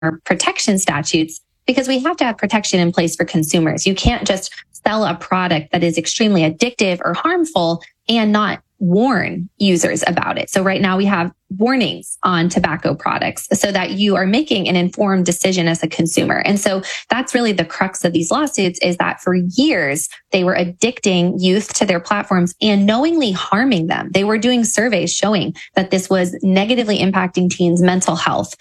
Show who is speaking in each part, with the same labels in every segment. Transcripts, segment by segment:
Speaker 1: protection statutes because we have to have protection in place for consumers. You can't just sell a product that is extremely addictive or harmful and not warn users about it. So right now we have warnings on tobacco products so that you are making an informed decision as a consumer. And so that's really the crux of these lawsuits, is that for years they were addicting youth to their platforms and knowingly harming them. They were doing surveys showing that this was negatively impacting teens' mental health.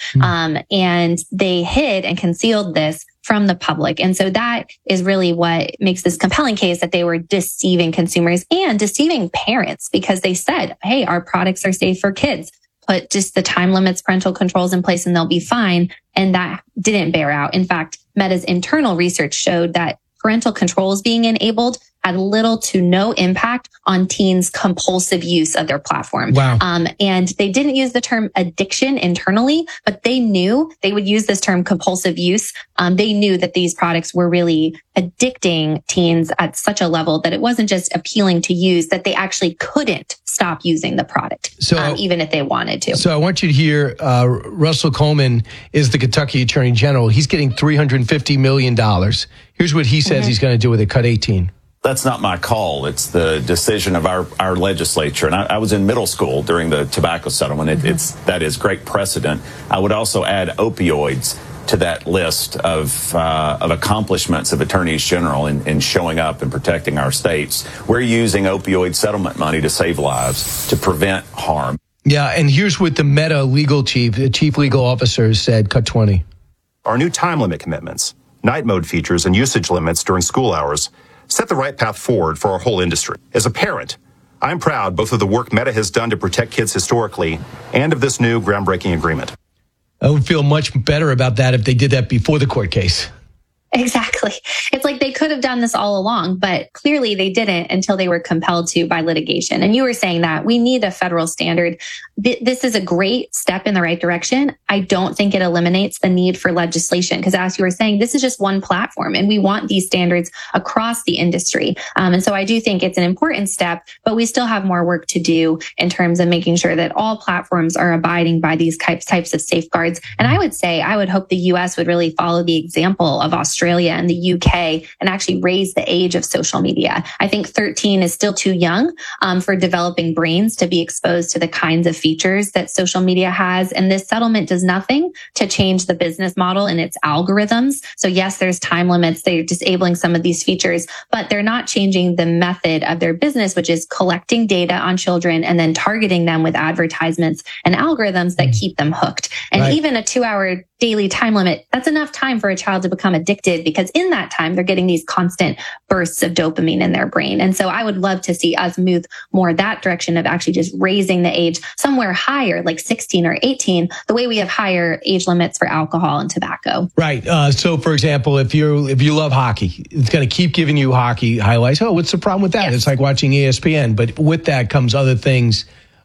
Speaker 1: And they hid and concealed this from the public. And so that is really what makes this compelling case, that they were deceiving consumers and deceiving parents, because they said, hey, our products are safe for kids. Put just the time limits, parental controls in place, and they'll be fine. And that didn't bear out. In fact, Meta's internal research showed that parental controls being enabled had little to no impact on teens' compulsive use of their platform.
Speaker 2: Wow.
Speaker 1: And they didn't use the term addiction internally, but they knew they would use this term compulsive use. They knew that these products were really addicting teens at such a level that it wasn't just appealing to use, that they actually couldn't stop using the product, even if they wanted to.
Speaker 2: So I want you to hear, Russell Coleman is the Kentucky Attorney General. He's getting $350 million. Here's what he says he's going to do with it. Cut 18.
Speaker 3: That's not my call. It's the decision of our legislature. And I was in middle school during the tobacco settlement. That is great precedent. I would also add opioids to that list of accomplishments of attorneys general in showing up and protecting our states. We're using opioid settlement money to save lives, to prevent harm.
Speaker 2: Yeah, and here's what the Meta legal chief, the chief legal officer, said. Cut 20.
Speaker 4: Our new time limit commitments, night mode features, and usage limits during school hours set the right path forward for our whole industry. As a parent, I'm proud both of the work Meta has done to protect kids historically and of this new groundbreaking agreement.
Speaker 2: I would feel much better about that if they did that before the court case.
Speaker 1: Exactly. It's like they could have done this all along, but clearly they didn't until they were compelled to by litigation. And you were saying that we need a federal standard. This is a great step in the right direction. I don't think it eliminates the need for legislation, because as you were saying, this is just one platform and we want these standards across the industry. And so I do think it's an important step, but we still have more work to do in terms of making sure that all platforms are abiding by these types of safeguards. And I would hope the US would really follow the example of Australia and the UK and actually raise the age of social media. I think 13 is still too young for developing brains to be exposed to the kinds of features that social media has. And this settlement does nothing to change the business model and its algorithms. So yes, there's time limits. They're disabling some of these features, but they're not changing the method of their business, which is collecting data on children and then targeting them with advertisements and algorithms that keep them hooked. And even a 2-hour daily time limit, that's enough time for a child to become addicted, because in that time, they're getting these constant bursts of dopamine in their brain. And so I would love to see us move more that direction of actually just raising the age somewhere higher, like 16 or 18, the way we have higher age limits for alcohol and tobacco.
Speaker 2: Right. So, for example, if you love hockey, it's going to keep giving you hockey highlights. Oh, what's the problem with that? Yes. It's like watching ESPN. But with that comes other things.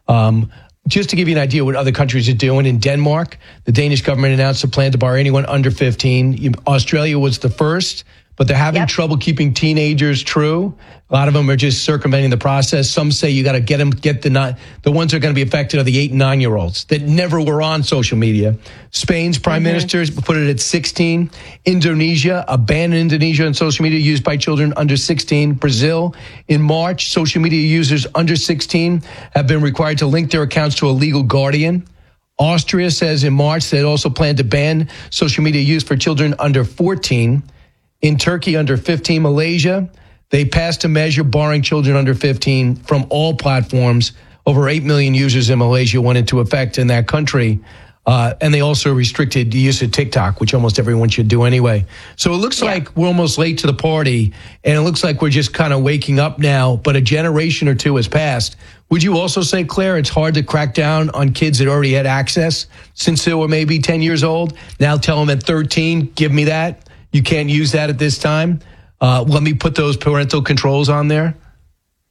Speaker 2: Just to give you an idea what other countries are doing, in Denmark, the Danish government announced a plan to bar anyone under 15. Australia was the first, but they're having trouble keeping teenagers true. A lot of them are just circumventing the process. Some say you got to get the ones that are going to be affected are the 8 and 9-year-olds that never were on social media. Spain's prime minister put it at 16. Indonesia, a ban in Indonesia on social media used by children under 16. Brazil, in March, social media users under 16 have been required to link their accounts to a legal guardian. Austria says in March they also plan to ban social media use for children under 14. In Turkey, under 15. Malaysia, they passed a measure barring children under 15 from all platforms. Over 8 million users in Malaysia went into effect in that country. And they also restricted the use of TikTok, which almost everyone should do anyway. So it looks like we're almost late to the party, and it looks like we're just kind of waking up now, but a generation or two has passed. Would you also say, Claire, it's hard to crack down on kids that already had access since they were maybe 10 years old? Now tell them at 13, give me that. You can't use that at this time. Let me put those parental controls on there.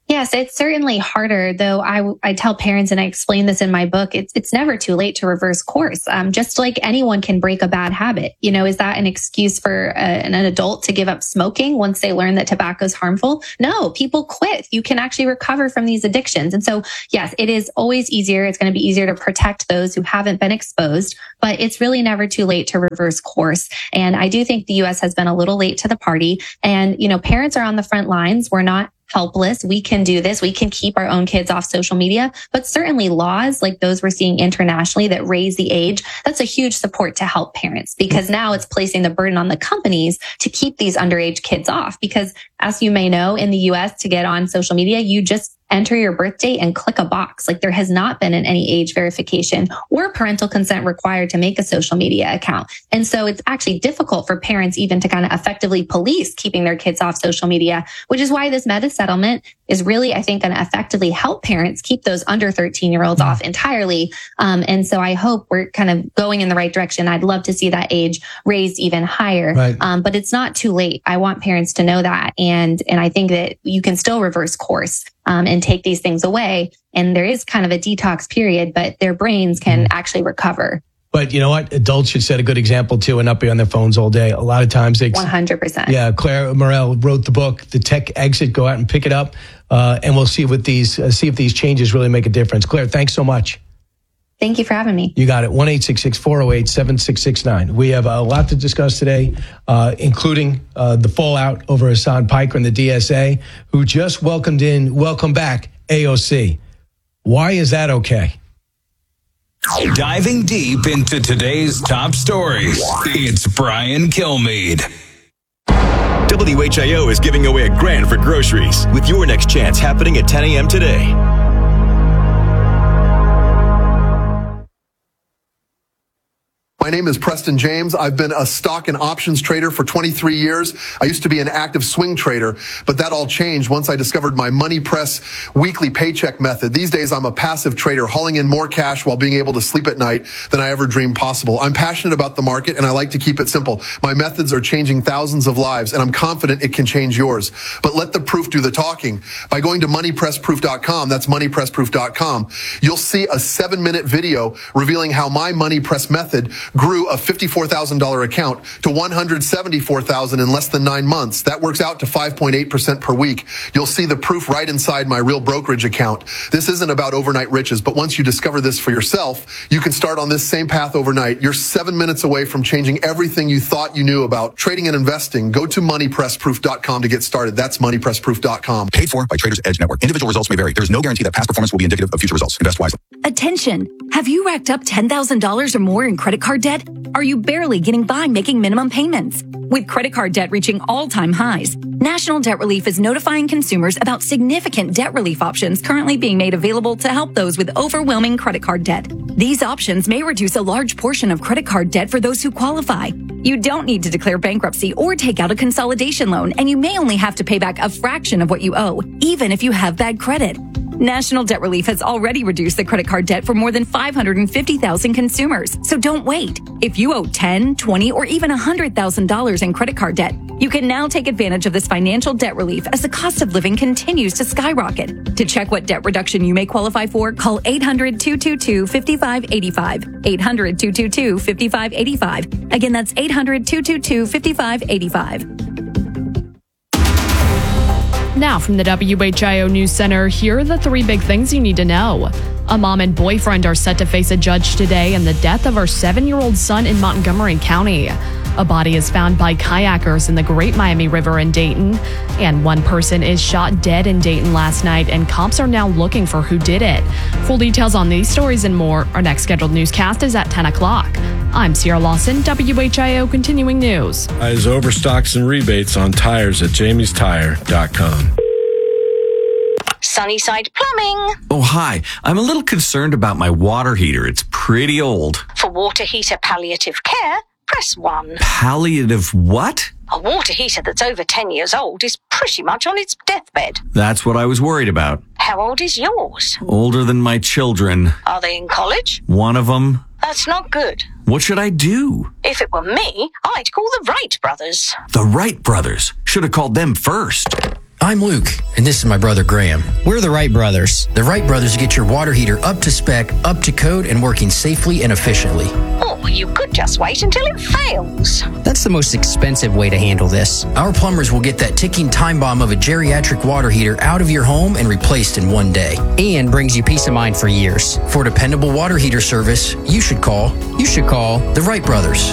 Speaker 1: Yes, it's certainly harder, though I tell parents, and I explain this in my book, it's never too late to reverse course. Just like anyone can break a bad habit. Is that an excuse for an adult to give up smoking once they learn that tobacco is harmful? No, people quit. You can actually recover from these addictions. And so, yes, it is always easier. It's going to be easier to protect those who haven't been exposed, but it's really never too late to reverse course. And I do think the U.S. has been a little late to the party. And, parents are on the front lines. We're not helpless. We can do this. We can keep our own kids off social media, but certainly laws like those we're seeing internationally that raise the age, that's a huge support to help parents, because now it's placing the burden on the companies to keep these underage kids off. Because as you may know, in the US, to get on social media, you just enter your birth date and click a box. Like, there has not been any age verification or parental consent required to make a social media account. And so it's actually difficult for parents even to kind of effectively police keeping their kids off social media, which is why this meta settlement is really, I think, going to effectively help parents keep those under 13-year-olds off entirely. And so I hope we're kind of going in the right direction. I'd love to see that age raised even higher,
Speaker 2: right.
Speaker 1: But it's not too late. I want parents to know that. And I think that you can still reverse course and take these things away. And there is kind of a detox period, but their brains can actually recover.
Speaker 2: But you know what? Adults should set a good example too and not be on their phones all day. A lot of times they
Speaker 1: 100%.
Speaker 2: Yeah, Claire Morel wrote the book, The Tech Exit. Go out and pick it up, and we'll see if these changes really make a difference. Claire, thanks so much.
Speaker 1: Thank you for having me.
Speaker 2: You got it. 1-866-408-7669. We have a lot to discuss today, including the fallout over Hassan Piker and the DSA, who just welcome back AOC. Why is that okay?
Speaker 5: Diving deep into today's top stories, it's Brian Kilmeade.
Speaker 6: WHIO is giving away $1,000 for groceries with your next chance happening at 10 a.m. today.
Speaker 7: My name is Preston James. I've been a stock and options trader for 23 years. I used to be an active swing trader, but that all changed once I discovered my Money Press weekly paycheck method. These days, I'm a passive trader, hauling in more cash while being able to sleep at night than I ever dreamed possible. I'm passionate about the market, and I like to keep it simple. My methods are changing thousands of lives, and I'm confident it can change yours. But let the proof do the talking. By going to moneypressproof.com, that's moneypressproof.com, you'll see a 7-minute video revealing how my Money Press method grew a $54,000 account to $174,000 in less than 9 months. That works out to 5.8% per week. You'll see the proof right inside my real brokerage account. This isn't about overnight riches, but once you discover this for yourself, you can start on this same path overnight. You're 7 minutes away from changing everything you thought you knew about trading and investing. Go to moneypressproof.com to get started. That's moneypressproof.com.
Speaker 8: Paid for by Traders Edge Network. Individual results may vary. There is no guarantee that past performance will be indicative of future results. Invest wisely.
Speaker 9: Attention! Have you racked up $10,000 or more in credit card debt? Are you barely getting by making minimum payments? With credit card debt reaching all-time highs, National Debt Relief is notifying consumers about significant debt relief options currently being made available to help those with overwhelming credit card debt. These options may reduce a large portion of credit card debt for those who qualify. You don't need to declare bankruptcy or take out a consolidation loan, and you may only have to pay back a fraction of what you owe, even if you have bad credit. National Debt Relief has already reduced the credit card debt for more than 550,000 consumers. So don't wait. If you owe $10,000, $20,000, or even $100,000 in credit card debt, you can now take advantage of this financial debt relief as the cost of living continues to skyrocket. To check what debt reduction you may qualify for, call 800-222-5585. 800-222-5585. Again, that's 800-222-5585.
Speaker 10: Now from the WHIO News Center, here are the 3 big things you need to know. A mom and boyfriend are set to face a judge today in the death of her 7-year-old son in Montgomery County. A body is found by kayakers in the Great Miami River in Dayton. And one person is shot dead in Dayton last night, and cops are now looking for who did it. Full details on these stories and more. Our next scheduled newscast is at 10 o'clock. I'm Sierra Lawson, WHIO Continuing News.
Speaker 11: Eyes overstocks and rebates on tires at jamiestire.com.
Speaker 12: Sunnyside Plumbing.
Speaker 13: Oh, hi. I'm a little concerned about my water heater. It's pretty old.
Speaker 12: For water heater palliative care, press 1.
Speaker 13: Palliative what?
Speaker 12: A water heater that's over 10 years old is pretty much on its deathbed.
Speaker 13: That's what I was worried about.
Speaker 12: How old is yours?
Speaker 13: Older than my children.
Speaker 12: Are they in college?
Speaker 13: One of them.
Speaker 12: That's not good.
Speaker 13: What should I do?
Speaker 12: If it were me, I'd call the Wright brothers.
Speaker 13: The Wright brothers? Should have called them first.
Speaker 14: I'm Luke, and this is my brother Graham. We're the Wright Brothers. The Wright Brothers get your water heater up to spec, up to code, and working safely and efficiently.
Speaker 12: Oh, you could just wait until it fails.
Speaker 14: That's the most expensive way to handle this. Our plumbers will get that ticking time bomb of a geriatric water heater out of your home and replaced in one day. And brings you peace of mind for years. For dependable water heater service, you should call the Wright Brothers.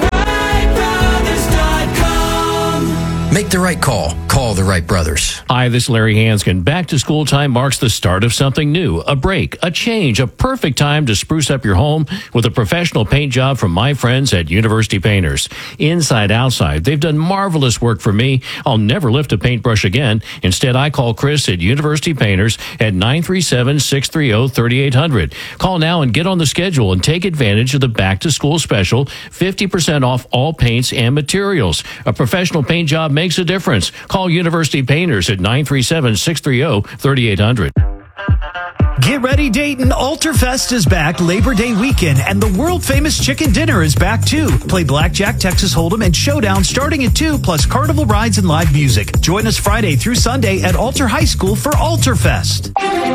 Speaker 14: Make the right call. Call the Wright Brothers.
Speaker 15: Hi, this is Larry Hanskin. Back to school time marks the start of something new, a break, a change, a perfect time to spruce up your home with a professional paint job from my friends at University Painters. Inside, outside, they've done marvelous work for me. I'll never lift a paintbrush again. Instead, I call Chris at University Painters at 937-630-3800. Call now and get on the schedule and take advantage of the back to school special, 50% off all paints and materials. A professional paint job makes a difference. Call University Painters at 937-630-3800.
Speaker 16: Get ready, Dayton. Alterfest is back Labor Day weekend, and the world-famous chicken dinner is back, too. Play Blackjack, Texas Hold'em, and Showdown starting at 2, plus carnival rides and live music. Join us Friday through Sunday at Alter High School for Alterfest.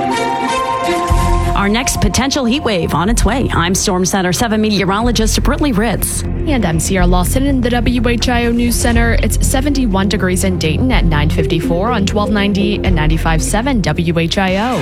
Speaker 17: Our next potential heat wave on its way. I'm Storm Center 7 meteorologist Brittany Ritz.
Speaker 10: And I'm Sierra Lawson in the WHIO News Center. It's 71 degrees in Dayton at 9:54 on 1290 and 95.7 WHIO.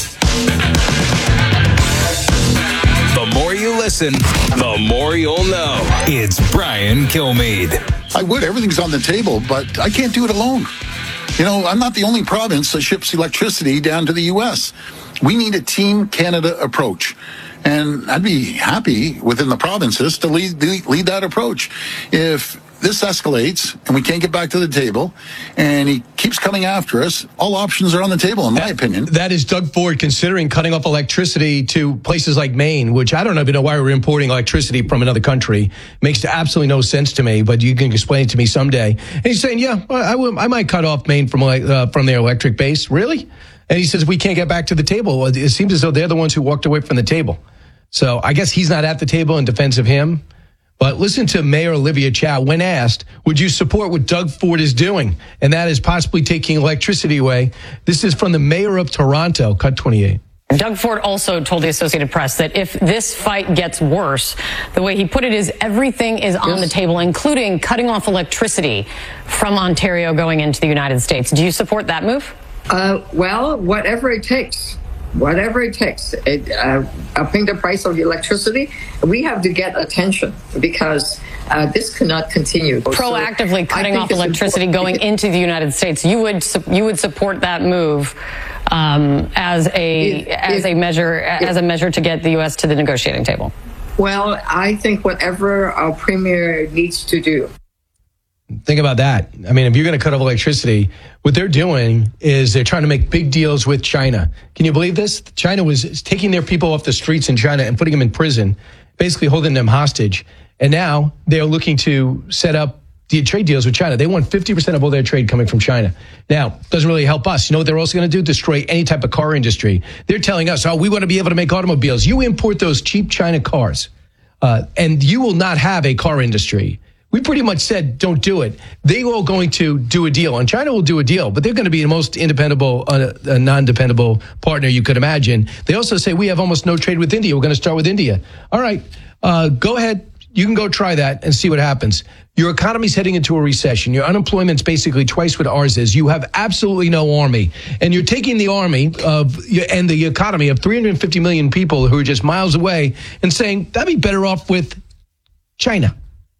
Speaker 5: The more you listen, the more you'll know. It's Brian Kilmeade.
Speaker 18: I would. Everything's on the table, but I can't do it alone. You know, I'm not the only province that ships electricity down to the U.S. We need a Team Canada approach. And I'd be happy within the provinces to lead that approach. If this escalates and we can't get back to the table and he keeps coming after us, all options are on the table, in my opinion.
Speaker 2: That is Doug Ford considering cutting off electricity to places like Maine, which I don't even know why we're importing electricity from another country. Makes absolutely no sense to me, but you can explain it to me someday. And he's saying, yeah, I might cut off Maine from their electric base. Really? And he says, we can't get back to the table. It seems as though they're the ones who walked away from the table. So I guess he's not at the table in defense of him. But listen to Mayor Olivia Chow when asked, would you support what Doug Ford is doing? And that is possibly taking electricity away. This is from the mayor of Toronto, Cut 28.
Speaker 19: Doug Ford also told the Associated Press that if this fight gets worse, the way he put it is everything is on the table, including cutting off electricity from Ontario going into the United States. Do you support that move?
Speaker 20: Well, whatever it takes. Whatever it takes. Upping the price of the electricity, we have to get attention because this cannot continue.
Speaker 19: Proactively cutting off electricity going into the United States. You would support that move as a measure to get the U.S. to the negotiating table.
Speaker 20: Well, I think whatever our premier needs to do.
Speaker 2: Think about that. I mean, if you're going to cut off electricity, what they're doing is they're trying to make big deals with China. Can you believe this? China was taking their people off the streets in China and putting them in prison, basically holding them hostage. And now they're looking to set up the trade deals with China. They want 50% of all their trade coming from China. Now, doesn't really help us. You know what they're also going to do? Destroy any type of car industry. They're telling us, we want to be able to make automobiles. You import those cheap China cars, and you will not have a car industry. We pretty much said, don't do it. They are going to do a deal, and China will do a deal, but they're going to be the most non-dependable partner you could imagine. They also say, we have almost no trade with India. We're going to start with India. All right, go ahead. You can go try that and see what happens. Your economy's heading into a recession. Your unemployment's basically twice what ours is. You have absolutely no army. And you're taking the army and the economy of 350 million people who are just miles away and saying, that'd be better off with China.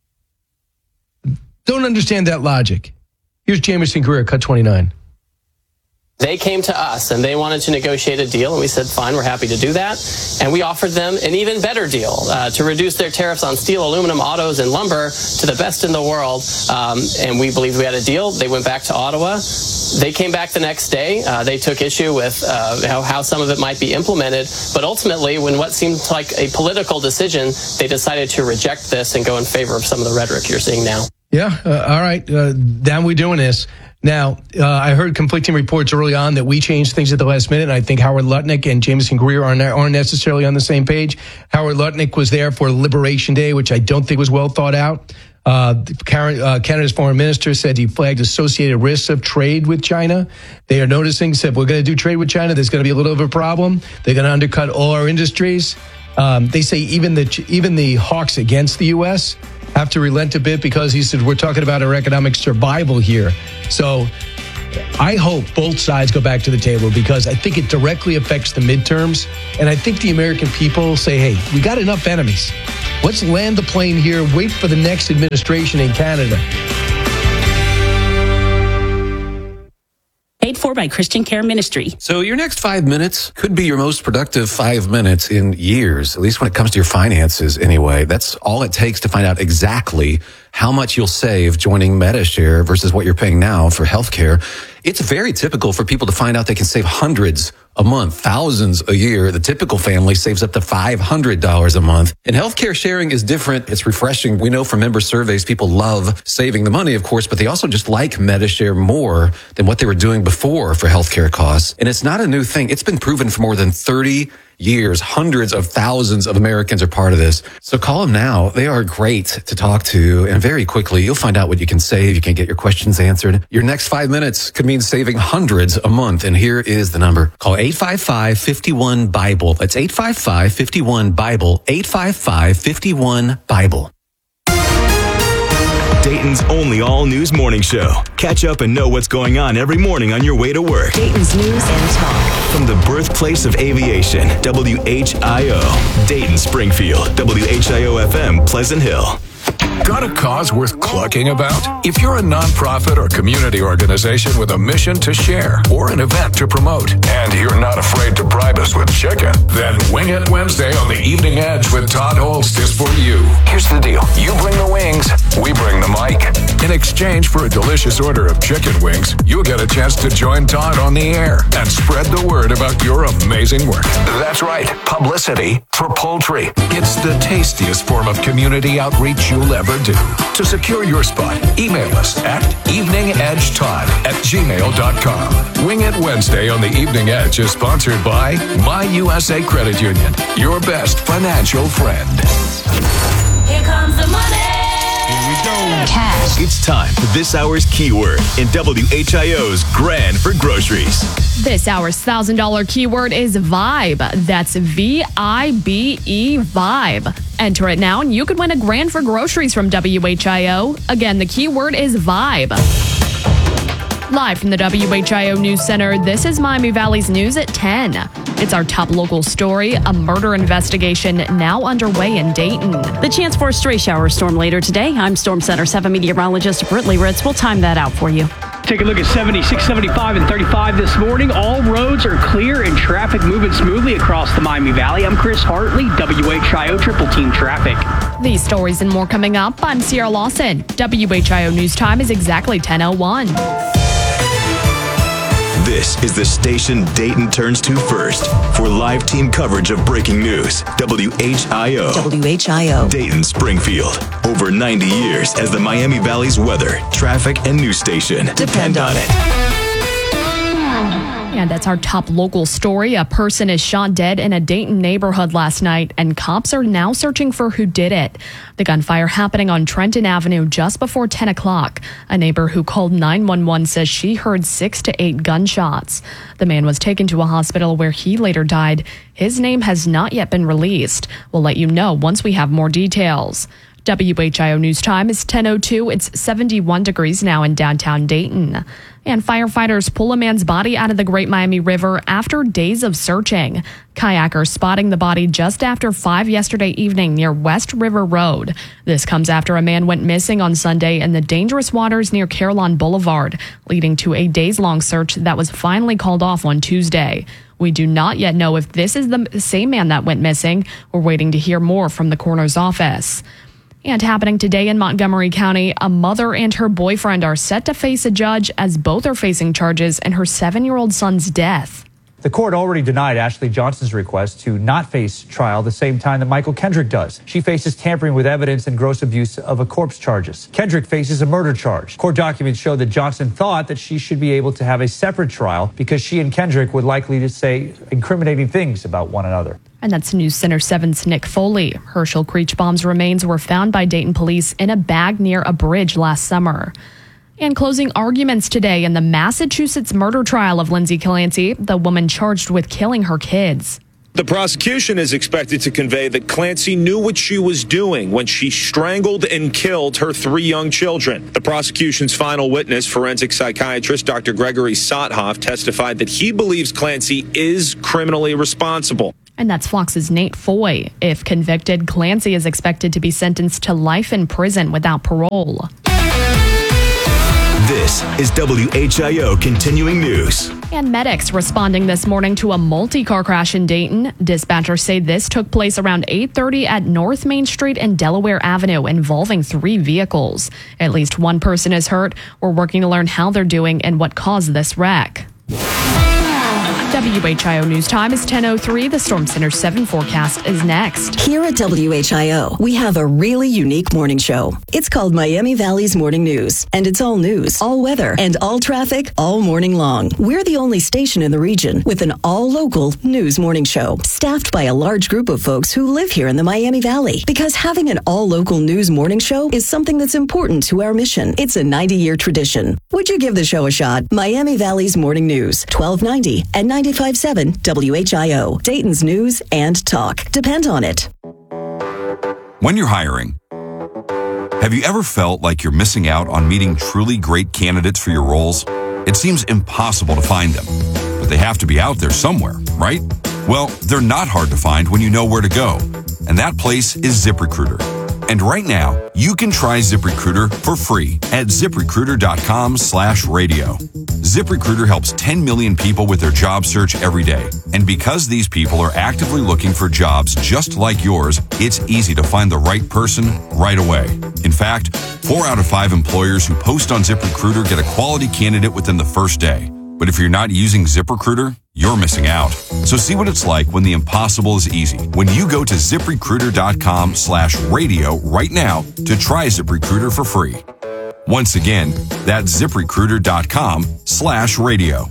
Speaker 2: Don't understand that logic. Here's Jameson Greer, Cut 29.
Speaker 21: They came to us and they wanted to negotiate a deal, and we said, fine, we're happy to do that. And we offered them an even better deal to reduce their tariffs on steel, aluminum, autos, and lumber to the best in the world. And we believed we had a deal. They went back to Ottawa. They came back the next day. They took issue with how some of it might be implemented. But ultimately, when what seemed like a political decision, they decided to reject this and go in favor of some of the rhetoric you're seeing now.
Speaker 2: Yeah, all right. Down we doing this. Now, I heard conflicting reports early on that we changed things at the last minute, and I think Howard Lutnick and Jameson Greer aren't necessarily on the same page. Howard Lutnick was there for Liberation Day, which I don't think was well thought out. Canada's foreign minister said he flagged associated risks of trade with China. They are noticing, said, we're going to do trade with China. There's going to be a little bit of a problem. They're going to undercut all our industries. They say even the hawks against the U.S. have to relent a bit because he said, we're talking about our economic survival here. So I hope both sides go back to the table because I think it directly affects the midterms. And I think the American people say, hey, we got enough enemies. Let's land the plane here, wait for the next administration in Canada.
Speaker 3: Paid for by Christian Care Ministry.
Speaker 13: So your next 5 minutes could be your most productive 5 minutes in years, at least when it comes to your finances anyway. That's all it takes to find out exactly how much you'll save joining MediShare versus what you're paying now for healthcare. It's very typical for people to find out they can save hundreds a month, thousands a year. The typical family saves up to $500 a month. And healthcare sharing is different. It's refreshing. We know from member surveys, people love saving the money, of course, but they also just like MediShare more than what they were doing before for healthcare costs. And it's not a new thing. It's been proven for more than 30 years. Hundreds of thousands of Americans are part of this. So call them now. They are great to talk to. And very quickly, you'll find out what you can save. You can get your questions answered. Your next 5 minutes could mean saving hundreds a month. And here is the number. Call 855-51-BIBLE. That's 855-51-BIBLE. 855-51-BIBLE.
Speaker 6: Dayton's only all-news morning show. Catch up and know what's going on every morning on your way to work.
Speaker 22: Dayton's News and Talk.
Speaker 6: From the birthplace of aviation, WHIO. Dayton, Springfield, WHIO-FM, Pleasant Hill.
Speaker 23: Got a cause worth clucking about? If you're a nonprofit or community organization with a mission to share or an event to promote, and you're not afraid to bribe us with chicken, then Wing It Wednesday on the Evening Edge with Todd Holst is for you. Here's the deal. You bring the wings, we bring the mic. In exchange for a delicious order of chicken wings, you'll get a chance to join Todd on the air and spread the word about your amazing work. That's right, publicity for poultry. It's the tastiest form of community outreach you'll ever do. To secure your spot, email us at eveningedgetodd@gmail.com. Wing It Wednesday on the Evening Edge is sponsored by My USA Credit Union, your best financial friend.
Speaker 22: Here comes the money.
Speaker 6: Here we go. Cash. It's time for this hour's keyword in WHIO's Grand for Groceries.
Speaker 10: This hour's $1,000 keyword is vibe. That's V-I-B-E, vibe. Enter it now and you could win a grand for groceries from WHIO. Again, the keyword is vibe. Live from the WHIO News Center, this is Miami Valley's News at 10. It's our top local story, a murder investigation now underway in Dayton.
Speaker 17: The chance for a stray shower storm later today. I'm Storm Center 7 meteorologist Brittany Ritz. We'll time that out for you.
Speaker 24: Take a look at 76, 75, and 35 this morning. All roads are clear and traffic moving smoothly across the Miami Valley. I'm Chris Hartley, WHIO Triple Team Traffic.
Speaker 10: These stories and more coming up. I'm Sierra Lawson. WHIO News Time is exactly 10:01.
Speaker 6: This is the station Dayton turns to first for live team coverage of breaking news. WHIO.
Speaker 22: WHIO.
Speaker 6: Dayton, Springfield. Over 90 years as the Miami Valley's weather, traffic, and news station. Depend on it.
Speaker 10: And that's our top local story. A person is shot dead in a Dayton neighborhood last night, and cops are now searching for who did it. The gunfire happening on Trenton Avenue just before 10 o'clock. A neighbor who called 911 says she heard 6 to 8 gunshots. The man was taken to a hospital where he later died. His name has not yet been released. We'll let you know once we have more details. WHIO News Time is 10:02. It's 71 degrees now in downtown Dayton. And firefighters pull a man's body out of the Great Miami River after days of searching. Kayakers spotting the body just after 5 yesterday evening near West River Road. This comes after a man went missing on Sunday in the dangerous waters near Carillon Boulevard, leading to a days-long search that was finally called off on Tuesday. We do not yet know if this is the same man that went missing. We're waiting to hear more from the coroner's office. And happening today in Montgomery County, a mother and her boyfriend are set to face a judge as both are facing charges in her 7-year-old son's death.
Speaker 25: The court already denied Ashley Johnson's request to not face trial the same time that Michael Kendrick does. She faces tampering with evidence and gross abuse of a corpse charges. Kendrick faces a murder charge. Court documents show that Johnson thought that she should be able to have a separate trial because she and Kendrick would likely to say incriminating things about one another.
Speaker 10: And that's News Center 7's Nick Foley. Herschel Creechbaum's remains were found by Dayton police in a bag near a bridge last summer. And closing arguments today in the Massachusetts murder trial of Lindsay Clancy, the woman charged with killing her kids.
Speaker 1: The prosecution is expected to convey that Clancy knew what she was doing when she strangled and killed her 3 young children. The prosecution's final witness, forensic psychiatrist Dr. Gregory Sothoff, testified that he believes Clancy is criminally responsible.
Speaker 10: And that's Fox's Nate Foy. If convicted, Clancy is expected to be sentenced to life in prison without parole.
Speaker 6: This is WHIO Continuing News.
Speaker 10: And medics responding this morning to a multi-car crash in Dayton. Dispatchers say this took place around 8:30 at North Main Street and Delaware Avenue, involving 3 vehicles. At least 1 person is hurt. We're working to learn how they're doing and what caused this wreck. WHIO News Time is 10:03. The Storm Center 7 forecast is next.
Speaker 22: Here at WHIO, we have a really unique morning show. It's called Miami Valley's Morning News, and it's all news, all weather, and all traffic all morning long. We're the only station in the region with an all-local news morning show, staffed by a large group of folks who live here in the Miami Valley. Because having an all-local news morning show is something that's important to our mission. It's a 90-year tradition. Would you give the show a shot? Miami Valley's Morning News, 1290 and 95.7 WHIO, Dayton's news and talk. Depend on it.
Speaker 4: When you're hiring, have you ever felt like you're missing out on meeting truly great candidates for your roles? It seems impossible to find them, but they have to be out there somewhere, right? Well, they're not hard to find when you know where to go, and that place is ZipRecruiter. And right now, you can try ZipRecruiter for free at ZipRecruiter.com/radio. ZipRecruiter helps 10 million people with their job search every day. And because these people are actively looking for jobs just like yours, it's easy to find the right person right away. In fact, 4 out of 5 employers who post on ZipRecruiter get a quality candidate within the first day. But if you're not using ZipRecruiter, you're missing out. So see what it's like when the impossible is easy. When you go to ZipRecruiter.com/radio right now to try ZipRecruiter for free. Once again, that's ZipRecruiter.com/radio.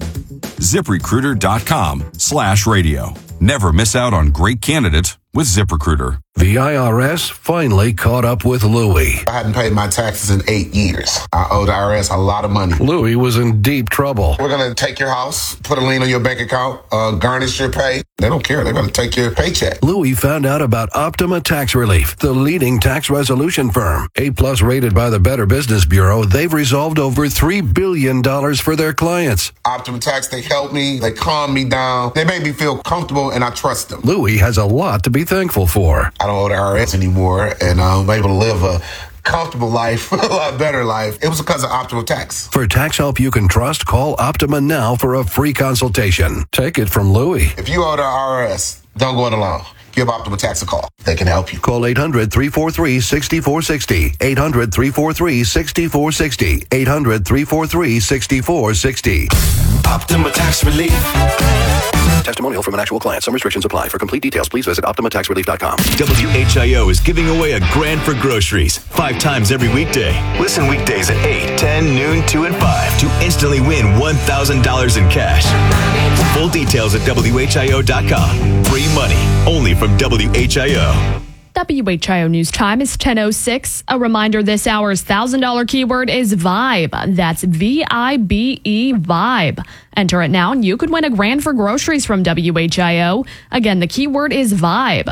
Speaker 4: ZipRecruiter.com/radio. Never miss out on great candidates with ZipRecruiter.
Speaker 7: The IRS finally caught up with Louie.
Speaker 8: I hadn't paid my taxes in 8 years. I owed the IRS a lot of money.
Speaker 7: Louie was in deep trouble.
Speaker 8: We're going to take your house, put a lien on your bank account, garnish your pay. They don't care. They're going to take your paycheck.
Speaker 7: Louie found out about Optima Tax Relief, the leading tax resolution firm. A+ rated by the Better Business Bureau, they've resolved over $3 billion for their clients.
Speaker 8: Optima Tax, they helped me. They calmed me down. They made me feel comfortable, and I trust them.
Speaker 7: Louie has a lot to be thankful for.
Speaker 8: I don't owe the IRS anymore, and I'm able to live a comfortable life, a lot better life. It was because of Optima Tax.
Speaker 7: For tax help you can trust, call Optima now for a free consultation. Take it from Louie.
Speaker 8: If you owe the IRS, don't go it alone. Give Optima Tax a call. They can help you.
Speaker 7: Call 800-343-6460. 800-343-6460. 800-343-6460.
Speaker 6: Optima Tax Relief.
Speaker 7: Testimonial from an actual client. Some restrictions apply. For complete details, please visit OptimaTaxRelief.com.
Speaker 6: WHIO is giving away a grand for groceries 5 times every weekday. Listen weekdays at 8, 10, noon, 2, and 5 to instantly win $1,000 in cash. Full details at WHIO.com. Free money only from WHIO.
Speaker 10: WHIO News Time is 10:06. A reminder, this hour's $1,000 keyword is VIBE. That's VIBE, VIBE. Enter it now and you could win a grand for groceries from WHIO. Again, the keyword is VIBE.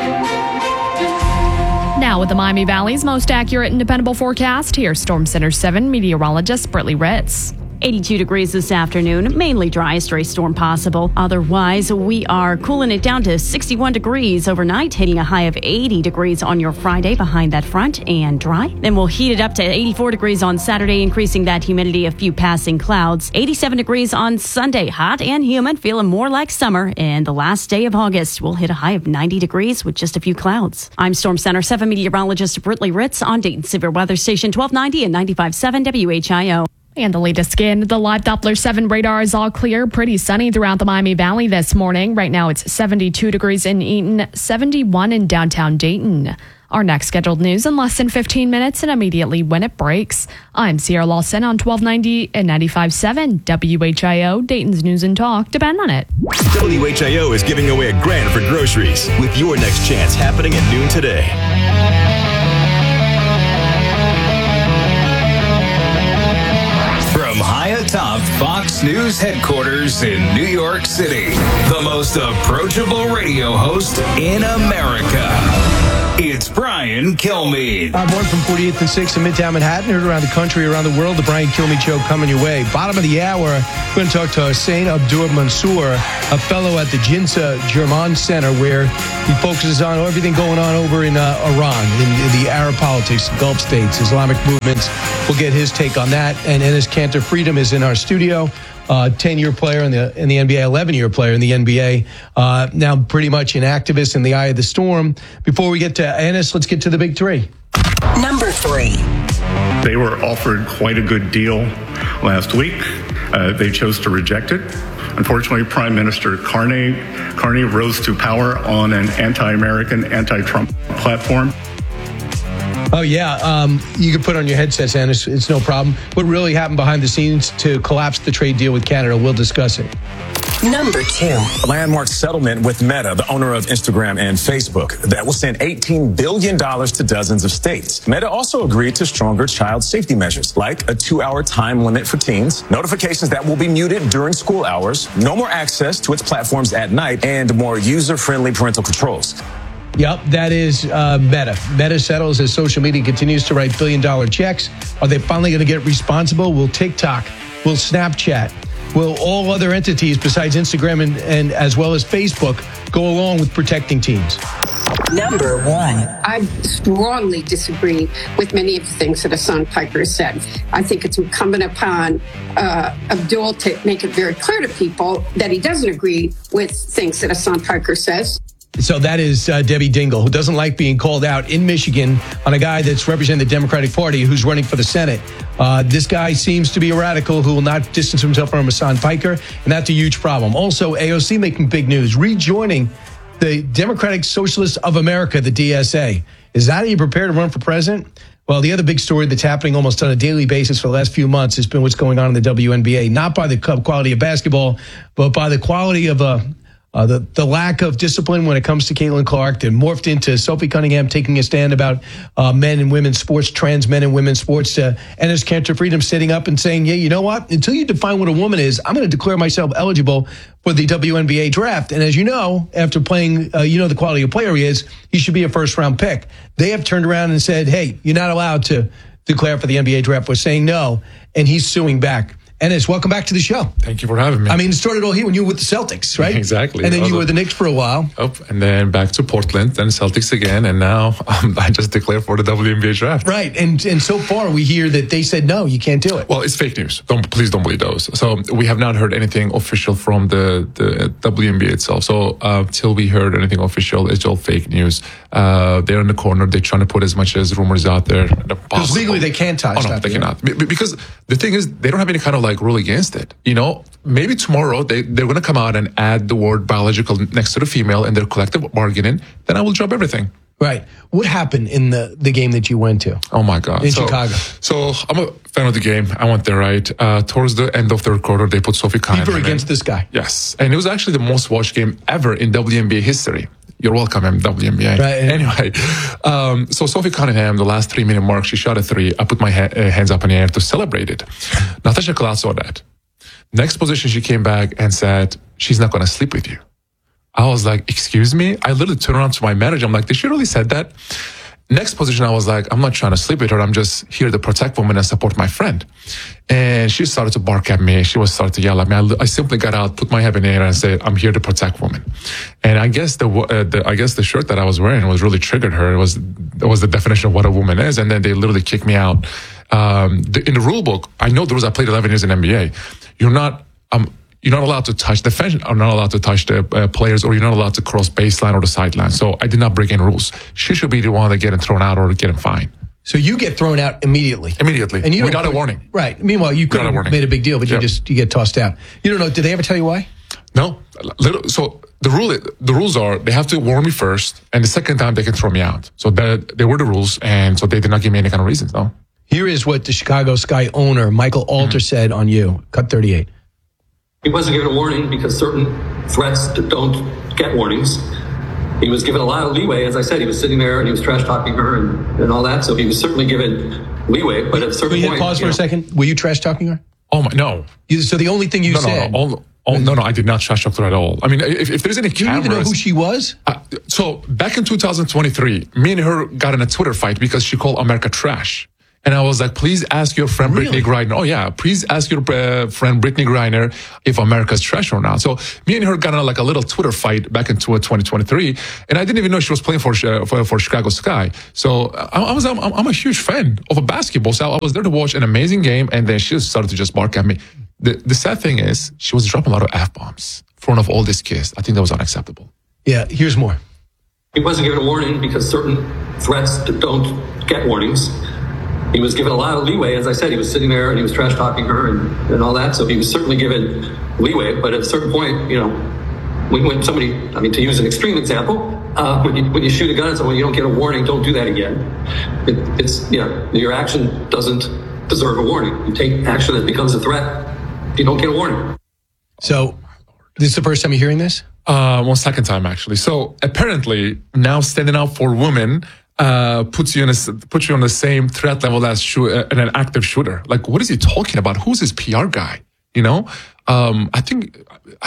Speaker 10: Now with the Miami Valley's most accurate and dependable forecast, here's Storm Center 7 meteorologist Brittany Ritz.
Speaker 17: 82 degrees this afternoon, mainly dry, a stray storm possible. Otherwise, we are cooling it down to 61 degrees overnight, hitting a high of 80 degrees on your Friday behind that front and dry. Then we'll heat it up to 84 degrees on Saturday, increasing that humidity, a few passing clouds. 87 degrees on Sunday, hot and humid, feeling more like summer. And the last day of August, we'll hit a high of 90 degrees with just a few clouds. I'm Storm Center 7 meteorologist Brittany Ritz on Dayton Severe Weather Station 1290 and 95.7 WHIO.
Speaker 10: And the latest skin, the live Doppler 7 radar is all clear. Pretty sunny throughout the Miami Valley this morning. Right now it's 72 degrees in Eaton, 71 in downtown Dayton. Our next scheduled news in less than 15 minutes and immediately when it breaks. I'm Sierra Lawson on 1290 and 95.7 WHIO, Dayton's News and Talk. Depend on it.
Speaker 6: WHIO is giving away $1,000 for groceries with your next chance happening at noon today.
Speaker 5: From high atop Fox News headquarters in New York City, the most approachable radio host in America. It's Brian Kilmeade.
Speaker 2: I'm born from 48th and 6th in Midtown Manhattan, heard around the country, around the world. The Brian Kilmeade Show coming your way. Bottom of the hour, we're going to talk to Hussein Abdur Mansour, a fellow at the Jinsa German Center, where he focuses on everything going on over in Iran, in the Arab politics, Gulf states, Islamic movements. We'll get his take on that. And Enes Kanter Freedom is in our studio. 10-year player in the NBA, 11-year player in the NBA. Now pretty much an activist in the eye of the storm. Before we get to Enes, let's get to the big three.
Speaker 9: Number 3.
Speaker 11: They were offered quite a good deal last week. They chose to reject it. Unfortunately, Prime Minister Carney rose to power on an anti-American, anti-Trump platform.
Speaker 2: Oh, yeah. You can put on your headsets, and it's no problem. What really happened behind the scenes to collapse the trade deal with Canada? We'll discuss it.
Speaker 9: Number 2.
Speaker 12: A landmark settlement with Meta, the owner of Instagram and Facebook, that will send $18 billion to dozens of states. Meta also agreed to stronger child safety measures, like a 2-hour time limit for teens, notifications that will be muted during school hours, no more access to its platforms at night, and more user-friendly parental controls.
Speaker 2: Yep, that is Meta. Meta settles as social media continues to write billion-dollar checks. Are they finally going to get responsible? Will TikTok, will Snapchat, will all other entities besides Instagram and as well as Facebook go along with protecting teens?
Speaker 9: Number 1.
Speaker 14: I strongly disagree with many of the things that Hassan Piker has said. I think it's incumbent upon Abdul to make it very clear to people that he doesn't agree with things that Hassan Piker says.
Speaker 2: So that is Debbie Dingell, who doesn't like being called out in Michigan on a guy that's representing the Democratic Party who's running for the Senate. This guy seems to be a radical who will not distance himself from Hassan Piker, and that's a huge problem. Also, AOC making big news, rejoining the Democratic Socialists of America, the DSA. Is that how you prepare to run for president? Well, the other big story that's happening almost on a daily basis for the last few months has been what's going on in the WNBA, not by the quality of basketball, but by the quality of the lack of discipline when it comes to Caitlin Clark, that morphed into Sophie Cunningham taking a stand about men and women's sports, trans men and women's sports. Enes Kanter Freedom sitting up and saying, yeah, you know what? Until you define what a woman is, I'm going to declare myself eligible for the WNBA draft. And as you know, after playing, the quality of player he is, he should be a first-round pick. They have turned around and said, hey, you're not allowed to declare for the NBA draft. We're saying no. And he's suing back. Enes, welcome back to the show.
Speaker 15: Thank you for having me.
Speaker 2: I mean, it started all here when you were with the Celtics, right?
Speaker 15: Exactly.
Speaker 2: And then you were the Knicks for a while.
Speaker 15: And then back to Portland, then Celtics again, and now I just declared for the WNBA draft.
Speaker 2: Right, and so far we hear that they said, no, you can't do it.
Speaker 15: Well, it's fake news. Please don't believe those. So we have not heard anything official from the WNBA itself. So till we heard anything official, it's all fake news. They're in the corner. They're trying to put as much as rumors out there.
Speaker 2: Because legally they can't touch that.
Speaker 15: No, they cannot. Because the thing is, they don't have any kind of rule against it. Maybe tomorrow they're going to come out and add the word biological next to the female in their collective bargaining. Then I will drop everything.
Speaker 2: Right. What happened in the game that you went to?
Speaker 15: Oh, my God.
Speaker 2: In Chicago.
Speaker 15: So I'm a fan of the game. I went there, right? Towards the end of the third quarter, they put Sophie Cunningham
Speaker 2: against this guy.
Speaker 15: Yes. And it was actually the most watched game ever in WNBA history. You're welcome, WNBA.
Speaker 2: Right.
Speaker 15: Anyway, so Sophie Cunningham, the last 3-minute mark, she shot a 3. I put my hands up in the air to celebrate it. Natasha Cloud saw that. Next position, she came back and said, she's not going to sleep with you. I was like, excuse me? I literally turned around to my manager. I'm like, did she really said that? Next position, I was like, I'm not trying to sleep with her. I'm just here to protect women and support my friend. And she started to bark at me. She was starting to yell at me. I simply got out, put my head in the air and said, I'm here to protect women. And I guess the shirt that I was wearing was really triggered her. It was the definition of what a woman is. And then they literally kicked me out. In the rule book, I know the rules. I played 11 years in NBA. You're not allowed to touch the fence, or not allowed to touch the players, or you're not allowed to cross baseline or the sideline. So I did not break any rules. She should be the one that getting thrown out or getting fined.
Speaker 2: So you get thrown out immediately.
Speaker 15: Immediately.
Speaker 2: And
Speaker 15: without a warning.
Speaker 2: Right. Meanwhile, you could have made a big deal, but you get tossed out. You don't know. Did they ever tell you why?
Speaker 15: No. So the rules are they have to warn me first, and the second time they can throw me out. So they were the rules, and so they did not give me any kind of reasons. No.
Speaker 2: Here is what the Chicago Sky owner, Michael Alter, said on you. Cut 38.
Speaker 16: He wasn't given a warning because certain threats don't get warnings. He was given a lot of leeway. As I said, he was sitting there and he was trash talking her and all that. So he was certainly given leeway. But at a certain point,
Speaker 2: pause for a second. Were you trash talking her?
Speaker 15: Oh my, no.
Speaker 2: So the only thing you said.
Speaker 15: No, I did not trash talk her at all. I mean, if there's any cameras.
Speaker 2: You didn't even know who she was?
Speaker 15: So back in 2023, me and her got in a Twitter fight because she called America trash. And I was like, please ask your friend Brittany Griner. Oh, yeah. Please ask your friend Brittany Griner if America's trash or not. So me and her got in like a little Twitter fight back in 2023. And I didn't even know she was playing for Chicago Sky. So I'm a huge fan of a basketball. So I was there to watch an amazing game. And then she started to just bark at me. The sad thing is she was dropping a lot of F-bombs in front of all these kids. I think that was unacceptable.
Speaker 2: Yeah. Here's more.
Speaker 16: He wasn't given a warning because certain threats don't get warnings. He was given a lot of leeway. As I said, he was sitting there and he was trash talking her and all that. So he was certainly given leeway. But at a certain point, when somebody, to use an extreme example, when you shoot a gun at someone, you don't get a warning. Don't do that again. Your action doesn't deserve a warning. You take action that becomes a threat. You don't get a warning.
Speaker 2: So this is the first time you're hearing this?
Speaker 15: Second time actually. So apparently now standing up for women puts you on the same threat level as an active shooter. Like, what is he talking about? Who's his PR guy? I think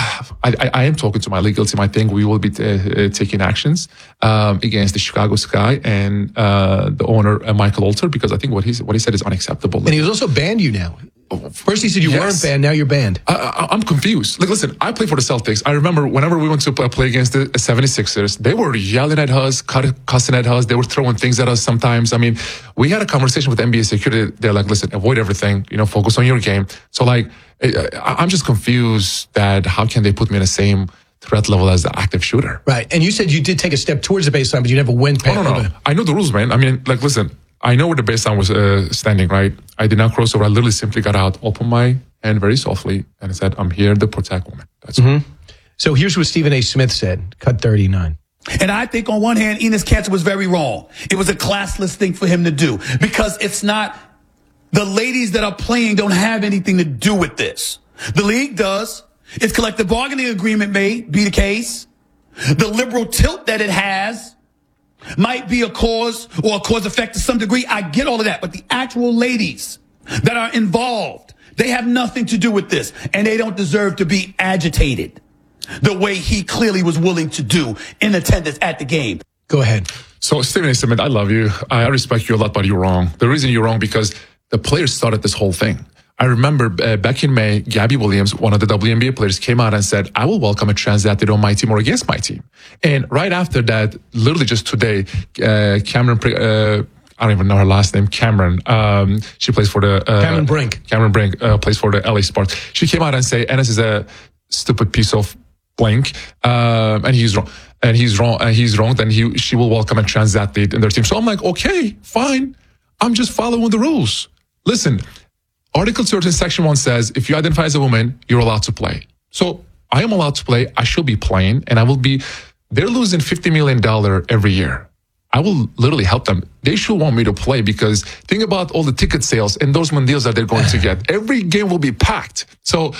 Speaker 15: I am talking to my legal team. I think we will be taking actions against the Chicago Sky and the owner Michael Alter, because I think what he said is unacceptable.
Speaker 2: And he was also banned you now. First he said you weren't banned, now you're banned.
Speaker 15: I'm confused. Like, listen, I play for the Celtics. I remember whenever we went to play against the 76ers, they were yelling at us, cussing at us. They were throwing things at us sometimes. I mean, we had a conversation with NBA security. They're like, listen, avoid everything, focus on your game. So like, I'm just confused that how can they put me in the same threat level as the active shooter?
Speaker 2: Right. And you said you did take a step towards the baseline, but you never went past
Speaker 15: No. I know the rules, man. I mean, like, listen, I know where the baseline was standing, right? I did not cross over. I literally simply got out, opened my hand very softly, and I said, I'm here to protect women. That's all.
Speaker 2: So here's what Stephen A. Smith said, cut 39.
Speaker 18: And I think on one hand, Enes Kanter was very wrong. It was a classless thing for him to do, because it's not, the ladies that are playing don't have anything to do with this. The league does. Its collective bargaining agreement may be the case. The liberal tilt that it has might be a cause or a cause effect to some degree. I get all of that. But the actual ladies that are involved, they have nothing to do with this. And they don't deserve to be agitated the way he clearly was willing to do in attendance at the game.
Speaker 2: Go ahead.
Speaker 15: So, Stephen A. Smith, I love you. I respect you a lot, but you're wrong. The reason you're wrong, because the players started this whole thing. I remember back in May, Gabby Williams, one of the WNBA players, came out and said, I will welcome a trans athlete on my team or against my team. And right after that, literally just today, Cameron, I don't even know her last name, Cameron. She plays for the...
Speaker 2: Cameron Brink.
Speaker 15: Cameron Brink plays for the LA Sparks. She came out and said, Enes is a stupid piece of blank, and he's wrong. And he's wrong, then she will welcome a trans athlete in their team. So I'm like, okay, fine. I'm just following the rules. Listen, Article 13, Section 1 says, if you identify as a woman, you're allowed to play. So I am allowed to play. I should be playing, and they're losing $50 million every year. I will literally help them. They should want me to play, because think about all the ticket sales, endorsement deals that they're going to get. Every game will be packed. So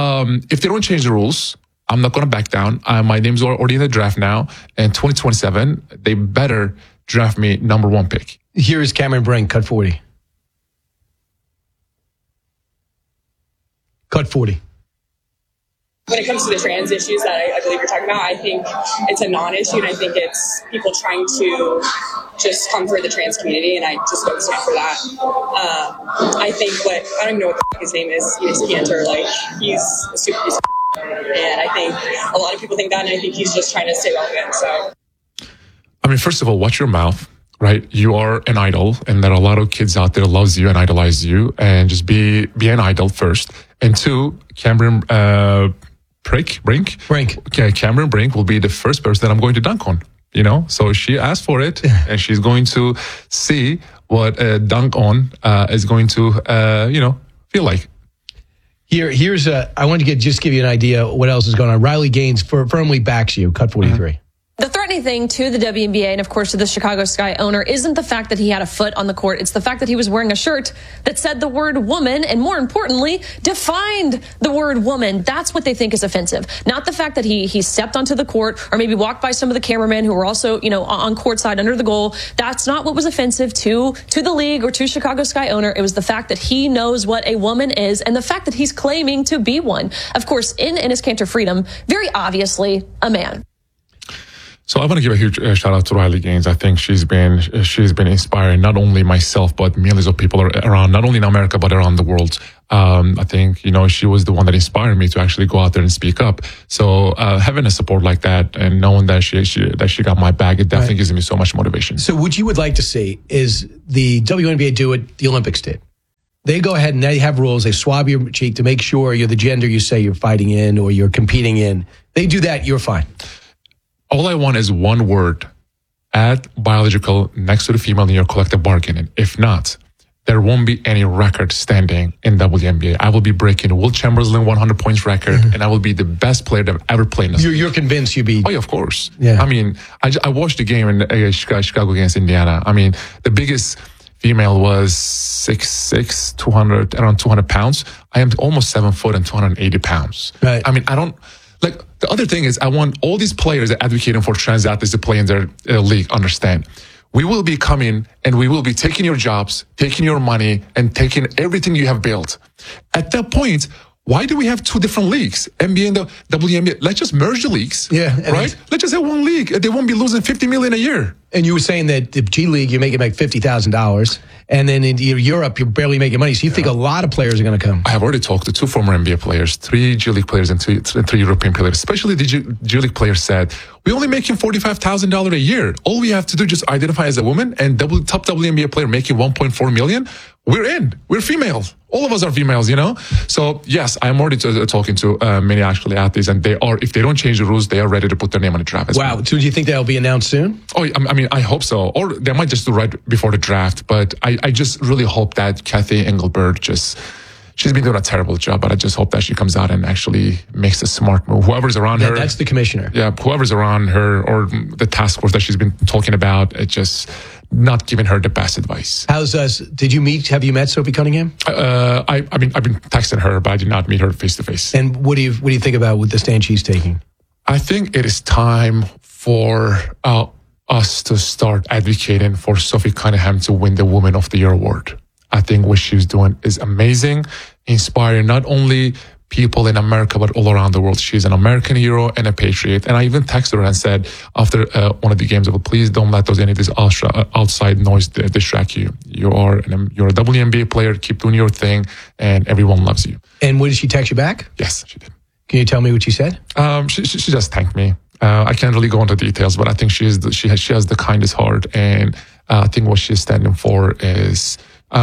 Speaker 15: if they don't change the rules, I'm not going to back down. My name's already in the draft now. And 2027, they better draft me number 1 pick.
Speaker 2: Here is Cameron Brink, cut 40. Cut 40.
Speaker 19: When it comes to the trans issues that I believe you're talking about, I think it's a non-issue, and I think it's people trying to just comfort the trans community, and I just don't stand for that. I think I don't even know what the his name is, Enes Kanter, like, he's a super piece of and I think a lot of people think that, and I think he's just trying to stay relevant, so.
Speaker 15: I mean, first of all, watch your mouth, right? You are an idol, and there are a lot of kids out there loves you and idolize you, and just be an idol first. And 2, Cameron Brink. Okay, Cameron Brink will be the first person that I'm going to dunk on. So she asked for it, and she's going to see what dunk on is going to feel like.
Speaker 2: Here's I want to give you an idea what else is going on. Riley Gaines firmly backs you. Cut 43.
Speaker 3: The threatening thing to the WNBA and, of course, to the Chicago Sky owner isn't the fact that he had a foot on the court. It's the fact that he was wearing a shirt that said the word woman and, more importantly, defined the word woman. That's what they think is offensive. Not the fact that he stepped onto the court or maybe walked by some of the cameramen who were also, on courtside under the goal. That's not what was offensive to the league or to Chicago Sky owner. It was the fact that he knows what a woman is and the fact that he's claiming to be one. Of course, in Enes Kanter Freedom, very obviously a man.
Speaker 15: So I want to give a huge shout out to Riley Gaines. I think she's been inspiring not only myself, but millions of people around, not only in America, but around the world. I think, she was the one that inspired me to actually go out there and speak up. So, having a support like that and knowing that she got my back, it definitely gives me so much motivation.
Speaker 2: So what you would like to see is the WNBA do what the Olympics did. They go ahead and they have rules. They swab your cheek to make sure you're the gender you say you're fighting in or you're competing in. They do that, you're fine.
Speaker 15: All I want is one word, add biological next to the female in your collective bargaining. If not, there won't be any record standing in WNBA. I will be breaking Will Chamberlain 100 points record, and I will be the best player that ever played in this.
Speaker 2: You're convinced you'll be?
Speaker 15: Oh, yeah, of course.
Speaker 2: Yeah.
Speaker 15: I mean, I watched the game in Chicago against Indiana. I mean, the biggest female was 6'6", around 200 pounds. I am almost 7 foot and 280 pounds.
Speaker 2: Right.
Speaker 15: I mean, the other thing is I want all these players that are advocating for trans athletes to play in their league understand. We will be coming and we will be taking your jobs, taking your money, and taking everything you have built. At that point, why do we have two different leagues, NBA and the WNBA? Let's just merge the leagues, right? Let's just have one league. They won't be losing $50 million a year.
Speaker 2: And you were saying that the G League, you're making like $50,000. And then in Europe, you're barely making money. So you think a lot of players are going to come?
Speaker 15: I have already talked to 2 former NBA players, 3 G League players, and 3 European players. Especially the G League players said, we're only making $45,000 a year. All we have to do is just identify as a woman and top WNBA player making $1.4 million. We're in. We're females. All of us are females, So, yes, I'm already talking to many actually athletes, and they are, if they don't change the rules, they are ready to put their name on the draft.
Speaker 2: Wow. So do you think that'll be announced soon?
Speaker 15: Oh, I mean, I hope so. Or they might just do right before the draft. But I just really hope that Kathy Engelbert she's been doing a terrible job, but I just hope that she comes out and actually makes a smart move. Whoever's around her.
Speaker 2: That's the commissioner.
Speaker 15: Yeah, whoever's around her or the task force that she's been talking about, it just not giving her the best advice.
Speaker 2: Have you met Sophie Cunningham?
Speaker 15: I've been texting her, but I did not meet her face to face.
Speaker 2: And what do you think about with the stand she's taking?
Speaker 15: I think it is time for us to start advocating for Sophie Cunningham to win the Woman of the Year award. I think what she's doing is amazing, inspiring not only people in America, but all around the world. She's an American hero and a patriot. And I even texted her and said, after one of the games, please don't let any of this outside noise distract you. You're a WNBA player. Keep doing your thing, and everyone loves you.
Speaker 2: And what did she text you back?
Speaker 15: Yes, she did.
Speaker 2: Can you tell me what she said?
Speaker 15: She just thanked me. I can't really go into details, but I think she has the kindest heart, and I think what she's standing for is,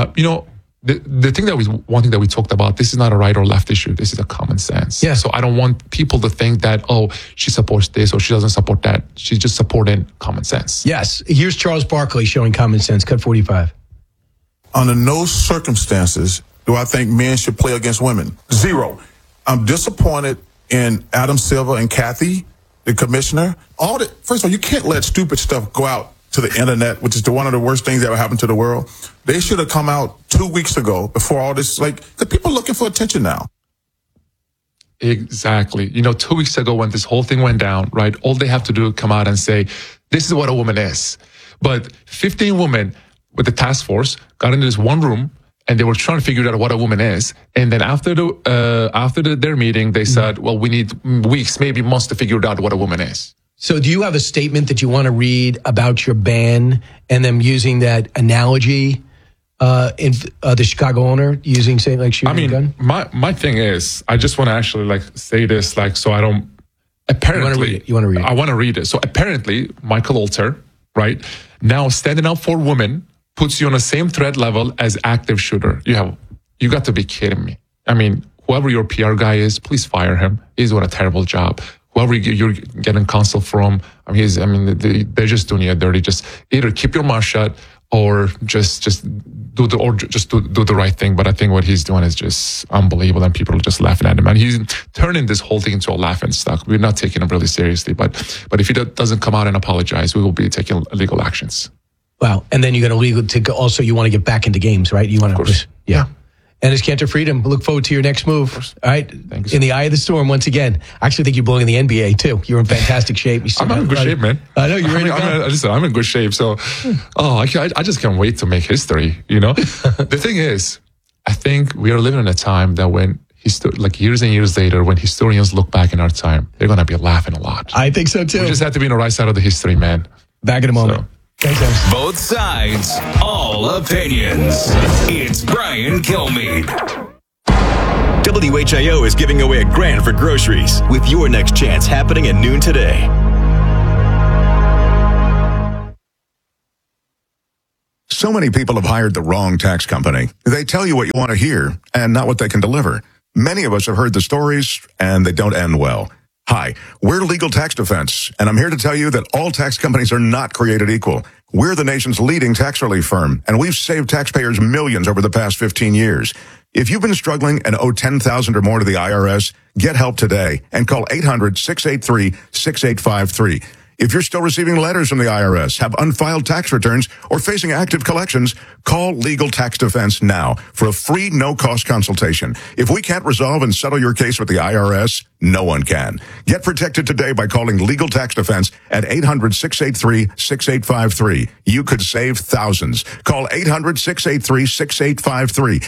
Speaker 15: one thing that we talked about, this is not a right or left issue. This is a common sense.
Speaker 2: Yeah.
Speaker 15: So I don't want people to think that, she supports this or she doesn't support that. She's just supporting common sense.
Speaker 2: Yes. Here's Charles Barkley showing common sense. Cut 45.
Speaker 13: Under no circumstances do I think men should play against women. 0. I'm disappointed in Adam Silver and Kathy, the commissioner. First of all, you can't let stupid stuff go out to the internet, which is one of the worst things that ever happened to the world. They should have come out 2 weeks ago before all this, because people are looking for attention now.
Speaker 15: Exactly. 2 weeks ago when this whole thing went down, right, all they have to do is come out and say, this is what a woman is. But 15 women with the task force got into this one room and they were trying to figure out what a woman is. And then after their meeting, they said, well, we need weeks, maybe months to figure out what a woman is.
Speaker 2: So do you have a statement that you want to read about your ban and them using that analogy in the Chicago owner using, say, like shooting a gun?
Speaker 15: My thing is, I just want to actually say this, so I don't, apparently.
Speaker 2: You want to read it?
Speaker 15: I want to read it. So apparently, Michael Alter, right, now standing up for women puts you on the same threat level as active shooter. You got to be kidding me. I mean, whoever your PR guy is, please fire him. He's doing a terrible job. Whoever you're getting counsel from, they're just doing you dirty. Just either keep your mouth shut or just do the right thing. But I think what he's doing is just unbelievable, and people are just laughing at him. And he's turning this whole thing into a laughing stock. We're not taking him really seriously. But if he doesn't come out and apologize, we will be taking legal actions.
Speaker 2: Wow. And then you're going to also you want to get back into games, right? You want to push. Yeah. And it's Cantor Freedom. Look forward to your next move. All right.
Speaker 15: Thanks.
Speaker 2: In the eye of the storm once again. I actually think you belong in the NBA too. You're in fantastic shape.
Speaker 15: I'm in good shape, man.
Speaker 2: I know you're ready to go.
Speaker 15: I'm in good shape. So, I just can't wait to make history. The thing is, I think we are living in a time that when years and years later, when historians look back in our time, they're going to be laughing a lot.
Speaker 2: I think so too.
Speaker 15: We just have to be on the right side of the history, man.
Speaker 2: Back in a moment. Thanks, Emerson.
Speaker 5: Both sides, all opinions. It's Brian Kilmeade.
Speaker 6: WHIO is giving away $1,000 for groceries with your next chance happening at noon today.
Speaker 20: So many people have hired the wrong tax company. They tell you what you want to hear and not what they can deliver. Many of us have heard the stories and they don't end well. Hi, we're Legal Tax Defense, and I'm here to tell you that all tax companies are not created equal. We're the nation's leading tax relief firm, and we've saved taxpayers millions over the past 15 years. If you've been struggling and owe $10,000 or more to the IRS, get help today and call 800-683-6853. If you're still receiving letters from the IRS, have unfiled tax returns, or facing active collections, call Legal Tax Defense now for a free, no-cost consultation. If we can't resolve and settle your case with the IRS, no one can. Get protected today by calling Legal Tax Defense at 800-683-6853. You could save thousands. Call 800-683-6853,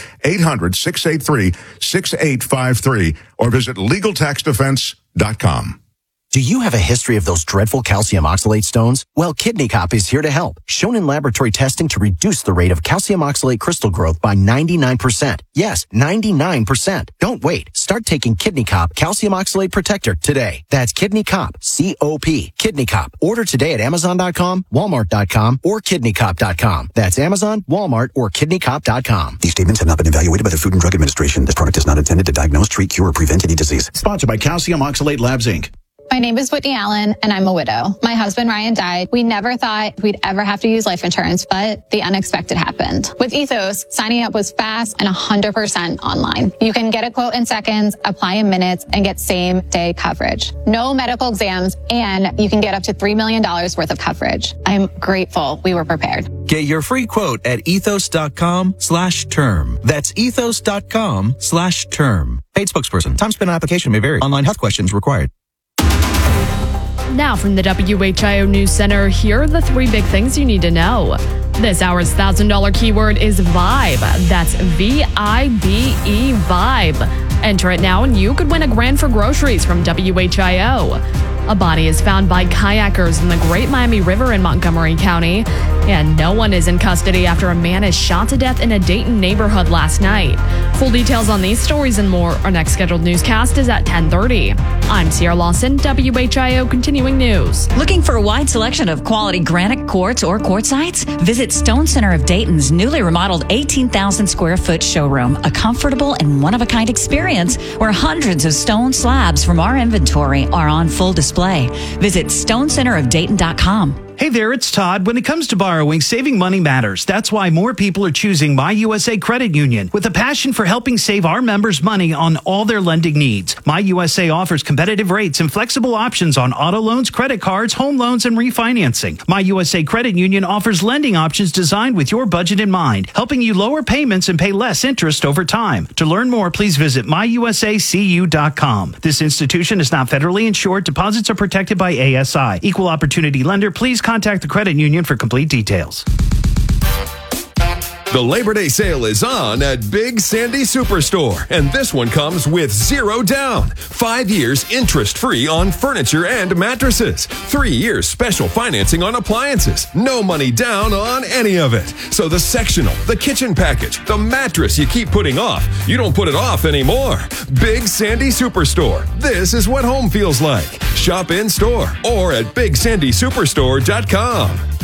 Speaker 20: 800-683-6853, or visit LegalTaxDefense.com.
Speaker 21: Do you have a history of those dreadful calcium oxalate stones? Well, Kidney Cop is here to help. Shown in laboratory testing to reduce the rate of calcium oxalate crystal growth by 99%. Yes, 99%. Don't wait. Start taking Kidney Cop Calcium Oxalate Protector today. That's Kidney Cop, C-O-P, Kidney Cop. Order today at Amazon.com, Walmart.com, or KidneyCop.com. That's Amazon, Walmart, or KidneyCop.com.
Speaker 23: These statements have not been evaluated by the Food and Drug Administration. This product is not intended to diagnose, treat, cure, or prevent any disease.
Speaker 21: Sponsored by Calcium Oxalate Labs, Inc.
Speaker 24: My name is Whitney Allen, and I'm a widow. My husband, Ryan, died. We never thought we'd ever have to use life insurance, but the unexpected happened. With Ethos, signing up was fast and 100% online. You can get a quote in seconds, apply in minutes, and get same-day coverage. No medical exams, and you can get up to $3 million worth of coverage. I'm grateful we were prepared.
Speaker 25: Get your free quote at ethos.com/term. That's ethos.com/term. Paid spokesperson. Time spent on application may vary. Online health questions required.
Speaker 10: Now from the WHIO News Center, here are the 3 big things you need to know. This hour's $1,000 keyword is vibe. That's V-I-B-E, vibe. Enter it now and you could win $1,000 for groceries from WHIO. A body is found by kayakers in the Great Miami River in Montgomery County. And no one is in custody after a man is shot to death in a Dayton neighborhood last night. Full details on these stories and more. Our next scheduled newscast is at 10:30. I'm Sierra Lawson, WHIO Continuing News.
Speaker 26: Looking for a wide selection of quality granite quartz or quartzites? Visit Stone Center of Dayton's newly remodeled 18,000 square foot showroom, a comfortable and one-of-a-kind experience where hundreds of stone slabs from our inventory are on full display. Visit stonecenterofdayton.com.
Speaker 27: Hey there, it's Todd. When it comes to borrowing, saving money matters. That's why more people are choosing My USA Credit Union with a passion for helping save our members money on all their lending needs. My USA offers competitive rates and flexible options on auto loans, credit cards, home loans, and refinancing. My USA Credit Union offers lending options designed with your budget in mind, helping you lower payments and pay less interest over time. To learn more, please visit myusacu.com. This institution is not federally insured. Deposits are protected by ASI. Equal opportunity lender. Please contact the credit union for complete details.
Speaker 28: The Labor Day sale is on at Big Sandy Superstore, and this one comes with 0 down, 5 years interest-free on furniture and mattresses, 3 years special financing on appliances, no money down on any of it. So the sectional, the kitchen package, the mattress you keep putting off, you don't put it off anymore. Big Sandy Superstore. This is what home feels like. Shop in store or at BigSandySuperstore.com.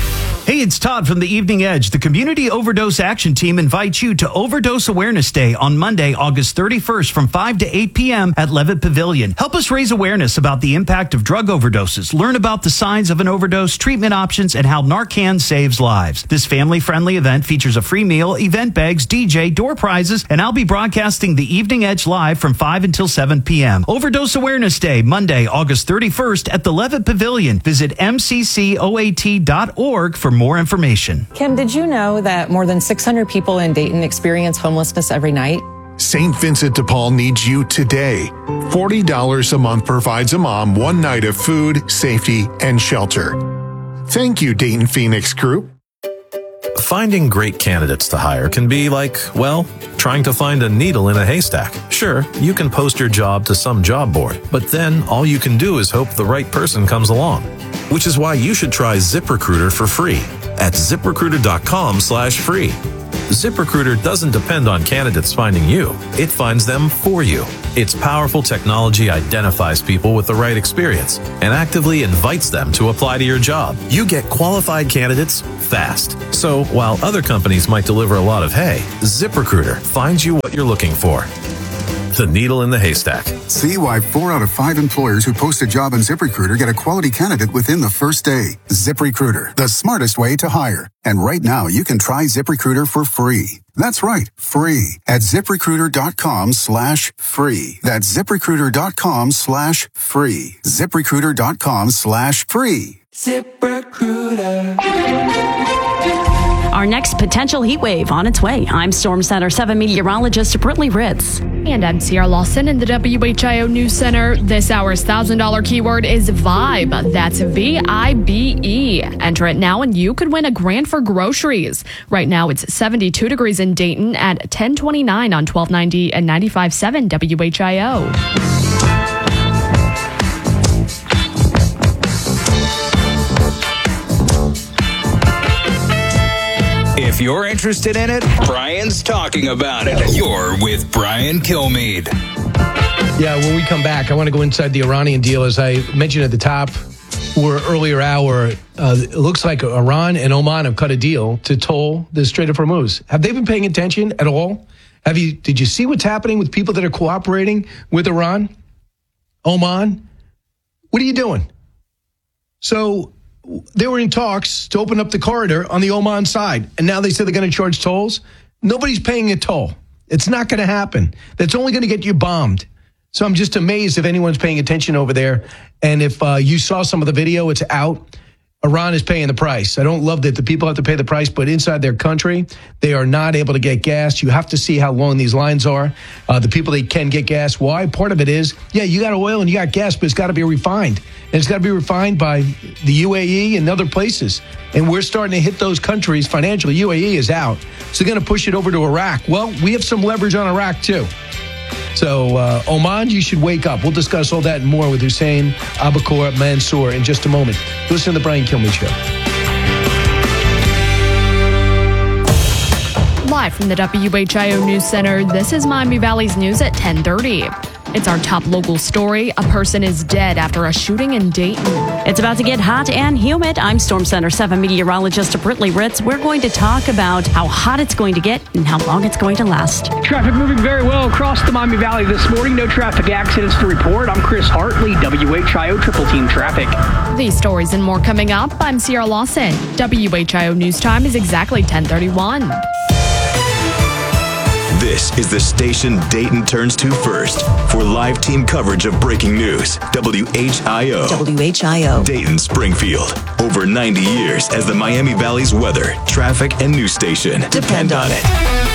Speaker 27: Hey, it's Todd from the Evening Edge. The Community Overdose Action Team invites you to Overdose Awareness Day on Monday, August 31st from 5 to 8 p.m. at Levitt Pavilion. Help us raise awareness about the impact of drug overdoses. Learn about the signs of an overdose, treatment options, and how Narcan saves lives. This family-friendly event features a free meal, event bags, DJ, door prizes, and I'll be broadcasting the Evening Edge live from 5 until 7 p.m. Overdose Awareness Day, Monday, August 31st at the Levitt Pavilion. Visit mccoat.org for more information.
Speaker 1: Kim, did you know that more than 600 people in Dayton experience homelessness every night?
Speaker 4: St. Vincent de Paul needs you today. $40 a month provides a mom one night of food, safety, and shelter. Thank you, Dayton Phoenix Group.
Speaker 7: Finding great candidates to hire can be like, well, trying to find a needle in a haystack. Sure, you can post your job to some job board, but then all you can do is hope the right person comes along. Which is why you should try ZipRecruiter for free at ZipRecruiter.com/free. ZipRecruiter doesn't depend on candidates finding you. It finds them for you. Its powerful technology identifies people with the right experience and actively invites them to apply to your job. You get qualified candidates fast. So while other companies might deliver a lot of hay, ZipRecruiter finds you what you're looking for. The needle in the haystack.
Speaker 8: See why 4 out of 5 employers who post a job on ZipRecruiter get a quality candidate within the first day. ZipRecruiter, the smartest way to hire. And right now, you can try ZipRecruiter for free. That's right, free at ZipRecruiter.com/free. That's ZipRecruiter.com/free. ZipRecruiter.com/free.
Speaker 11: ZipRecruiter. Our next potential heat wave on its way. I'm Storm Center 7 meteorologist Brittany Ritz.
Speaker 10: And I'm Sierra Lawson in the WHIO News Center. This hour's $1,000 keyword is VIBE. That's VIBE. Enter it now and you could win a grand for groceries. Right now it's 72 degrees in Dayton at 1029 on 1290 and 95.7 WHIO.
Speaker 5: If you're interested in it, Brian's talking about it. You're with Brian Kilmeade.
Speaker 2: Yeah, when we come back, I want to go inside the Iranian deal. As I mentioned at the top or earlier hour, it looks like Iran and Oman have cut a deal to toll the Strait of Hormuz. Have they been paying attention at all? Did you see what's happening with people that are cooperating with Iran? Oman? What are you doing? So they were in talks to open up the corridor on the Oman side, and now they said they're going to charge tolls. Nobody's paying a toll. It's not going to happen. That's only going to get you bombed. So I'm just amazed if anyone's paying attention over there. And if you saw some of the video, it's out. Iran is paying the price. I don't love that the people have to pay the price, but inside their country, they are not able to get gas. You have to see how long these lines are. The people that can get gas, why? Part of it is, yeah, you got oil and you got gas, but it's got to be refined. And it's got to be refined by the UAE and other places. And we're starting to hit those countries financially. UAE is out. So they're going to push it over to Iraq. Well, we have some leverage on Iraq, too. So, Oman, you should wake up. We'll discuss all that and more with Hussein Abakor Mansour in just a moment. Listen to the Brian Kilmeade Show.
Speaker 10: Live from the WHIO News Center, this is Miami Valley's news at 10:30. It's our top local story. A person is dead after a shooting in Dayton.
Speaker 11: It's about to get hot and humid. I'm Storm Center 7 meteorologist Brittany Ritz. We're going to talk about how hot it's going to get and how long it's going to last.
Speaker 12: Traffic moving very well across the Miami Valley this morning. No traffic accidents to report. I'm Chris Hartley, WHIO Triple Team Traffic.
Speaker 10: These stories and more coming up. I'm Sierra Lawson. WHIO News Time is exactly 10:31.
Speaker 6: This is the station Dayton turns to first for live team coverage of breaking news. WHIO.
Speaker 9: WHIO.
Speaker 6: Dayton Springfield. Over 90 years as the Miami Valley's weather, traffic, and news station. Depend on it.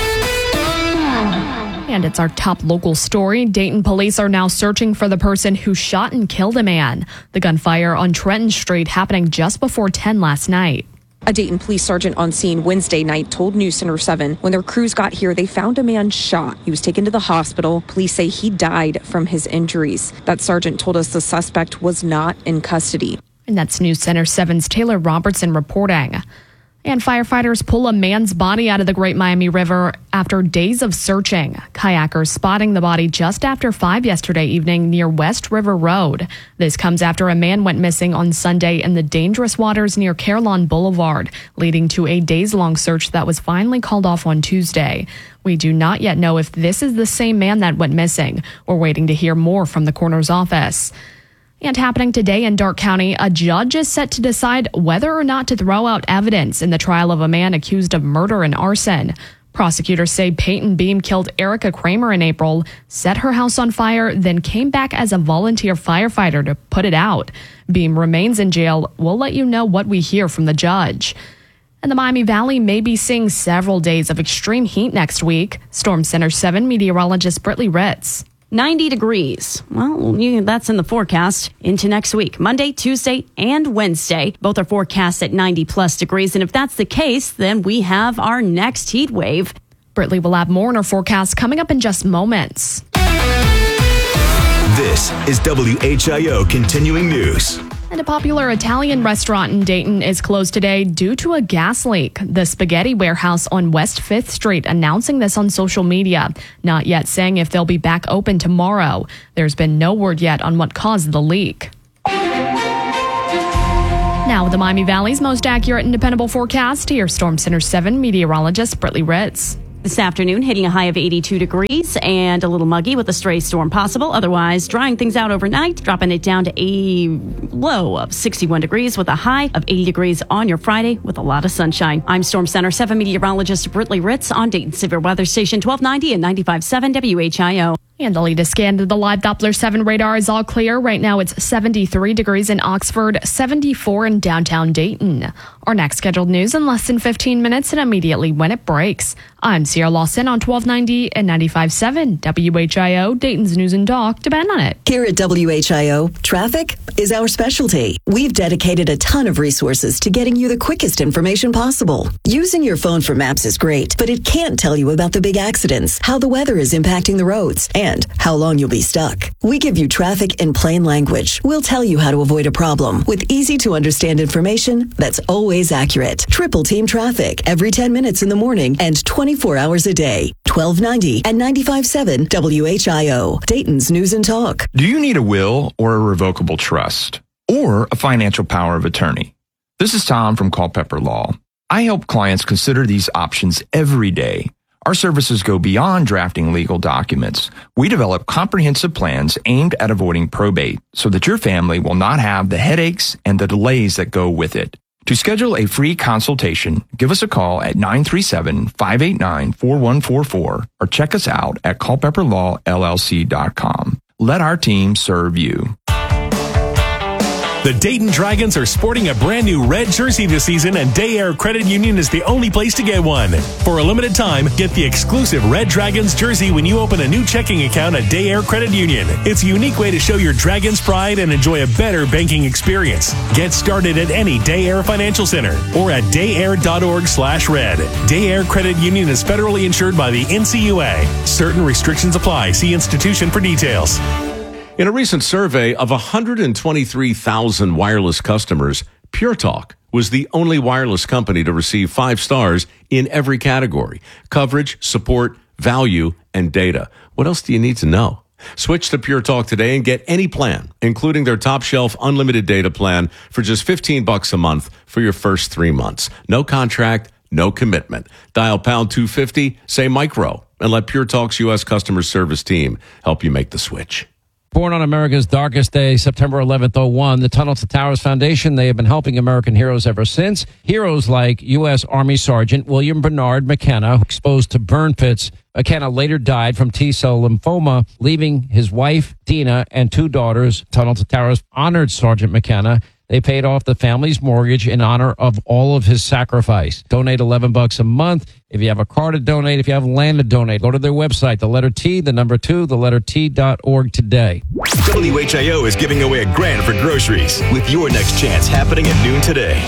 Speaker 10: And it's our top local story. Dayton police are now searching for the person who shot and killed a man. The gunfire on Trenton Street happening just before 10 last night.
Speaker 17: A Dayton police sergeant on scene Wednesday night told News Center 7 when their crews got here, they found a man shot. He was taken to the hospital. Police say he died from his injuries. That sergeant told us the suspect was not in custody.
Speaker 10: And that's News Center 7's Taylor Robertson reporting. And firefighters pull a man's body out of the Great Miami River after days of searching. Kayakers spotting the body just after 5 yesterday evening near West River Road. This comes after a man went missing on Sunday in the dangerous waters near Carillon Boulevard, leading to a days-long search that was finally called off on Tuesday. We do not yet know if this is the same man that went missing. We're waiting to hear more from the coroner's office. And happening today in Darke County, a judge is set to decide whether or not to throw out evidence in the trial of a man accused of murder and arson. Prosecutors say Peyton Beam killed Erica Kramer in April, set her house on fire, then came back as a volunteer firefighter to put it out. Beam remains in jail. We'll let you know what we hear from the judge. And the Miami Valley may be seeing several days of extreme heat next week. Storm Center 7 meteorologist Britley Ritz.
Speaker 11: 90 degrees. Well, that's in the forecast into next week. Monday, Tuesday, and Wednesday. Both are forecast at 90-plus degrees. And if that's the case, then we have our next heat wave.
Speaker 10: Britley will have more in her forecast coming up in just moments.
Speaker 6: This is WHIO Continuing News.
Speaker 10: And a popular Italian restaurant in Dayton is closed today due to a gas leak. The Spaghetti Warehouse on West 5th Street announcing this on social media, not yet saying if they'll be back open tomorrow. There's been no word yet on what caused the leak. Now with the Miami Valley's most accurate and dependable forecast, here's Storm Center 7 meteorologist Britley Ritz.
Speaker 11: This afternoon, hitting a high of 82 degrees and a little muggy with a stray storm possible. Otherwise, drying things out overnight, dropping it down to a low of 61 degrees with a high of 80 degrees on your Friday with a lot of sunshine. I'm Storm Center 7 meteorologist Britley Ritz on Dayton Severe Weather Station 1290 and 95.7 WHIO.
Speaker 10: And the latest scan to the live Doppler 7 radar is all clear. Right now it's 73 degrees in Oxford, 74 in downtown Dayton. Our next scheduled news in less than 15 minutes and immediately when it breaks. I'm Sierra Lawson on 1290 and 95.7 WHIO, Dayton's News and Talk. Depend on it.
Speaker 3: Here at WHIO, traffic is our specialty. We've dedicated a ton of resources to getting you the quickest information possible. Using your phone for maps is great, but it can't tell you about the big accidents, how the weather is impacting the roads, and how long you'll be stuck. We give you traffic in plain language. We'll tell you how to avoid a problem with easy to understand information that's always accurate. Triple Team Traffic every 10 minutes in the morning and 24 hours a day. 1290 and 95.7 WHIO, Dayton's News and Talk.
Speaker 13: Do you need a will or a revocable trust or a financial power of attorney? This is Tom from Culpeper Law. I help clients consider these options every day. Our services go beyond drafting legal documents. We develop comprehensive plans aimed at avoiding probate so that your family will not have the headaches and the delays that go with it. To schedule a free consultation, give us a call at 937-589-4144 or check us out at culpepperlawllc.com. Let our team serve you.
Speaker 14: The Dayton Dragons are sporting a brand new red jersey this season, and Day Air Credit Union is the only place to get one. For a limited time, get the exclusive Red Dragons jersey when you open a new checking account at Day Air Credit Union. It's a unique way to show your Dragons pride and enjoy a better banking experience. Get started at any Day Air Financial Center or at dayair.org/red. Day Air Credit Union is federally insured by the NCUA. Certain restrictions apply. See institution for details.
Speaker 15: In a recent survey of 123,000 wireless customers, Pure Talk was the only wireless company to receive 5 stars in every category: coverage, support, value, and data. What else do you need to know? Switch to Pure Talk today and get any plan, including their top shelf unlimited data plan for just $15 a month for your first 3 months. No contract, no commitment. Dial pound 250, say micro, and let Pure Talk's U.S. customer service team help you make the switch.
Speaker 16: Born on America's darkest day, September 11th, 01, the Tunnel to Towers Foundation, they have been helping American heroes ever since. Heroes like U.S. Army Sergeant William Bernard McKenna, exposed to burn pits. McKenna later died from T-cell lymphoma, leaving his wife, Dina, and 2 daughters. Tunnel to Towers honored Sergeant McKenna. They paid off the family's mortgage in honor of all of his sacrifice. Donate $11 a month. If you have a car to donate, if you have land to donate, go to their website, the letter T, the number 2, the letter T.org today.
Speaker 6: WHIO is giving away $1,000 for groceries with your next chance happening at noon today.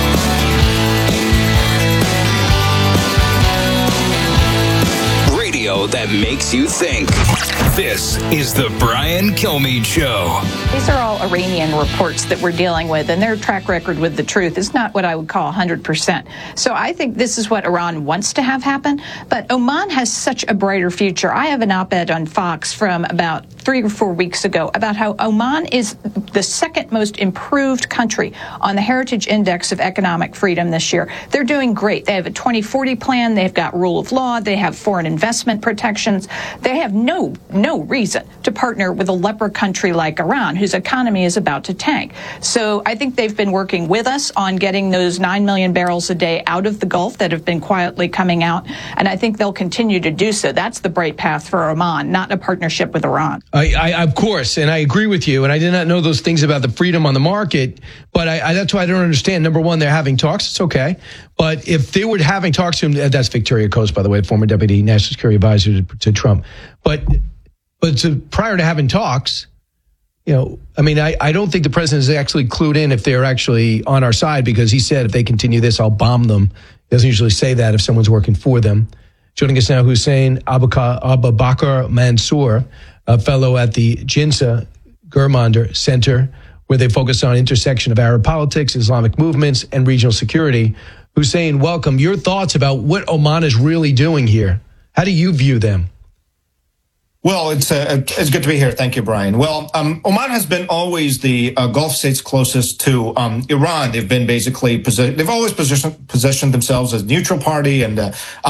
Speaker 5: Radio show that makes you think. This is the Brian Kilmeade Show.
Speaker 18: These are all Iranian reports that we're dealing with, and their track record with the truth is not what I would call 100%. So I think this is what Iran wants to have happen, but Oman has such a brighter future. I have an op-ed on Fox from about 3 or 4 weeks ago about how Oman is the second most improved country on the Heritage Index of Economic Freedom this year. They're doing great. They have a 2040 plan. They've got rule of law. They have foreign investment protections. They have no reason to partner with a leper country like Iran, whose economy is about to tank. So I think they've been working with us on getting those 9 million barrels a day out of the Gulf that have been quietly coming out, and I think they'll continue to do so. That's the bright path for Oman, not a partnership with Iran.
Speaker 2: I of course, and I agree with you, and I did not know those things about the freedom on the market, but that's why I don't understand. Number one, they're having talks. It's okay. But if they were having talks to him, that's Victoria Coast, by the way, former deputy national security advisor to Trump. But prior to having talks, I don't think the president is actually clued in if they're actually on our side, because he said if they continue this, I'll bomb them. He doesn't usually say that if someone's working for them. Joining us now, Hussein Abubakar Mansour, a fellow at the Jinsa Germander Center, where they focus on intersection of Arab politics, Islamic movements, and regional security. Hussein, welcome. Your thoughts about what Oman is really doing here. How do you view them?
Speaker 19: Well, it's good to be here. Thank you, Brian. Well, Oman has been always the Gulf states closest to Iran. They've been basically they've always positioned themselves as a neutral party, and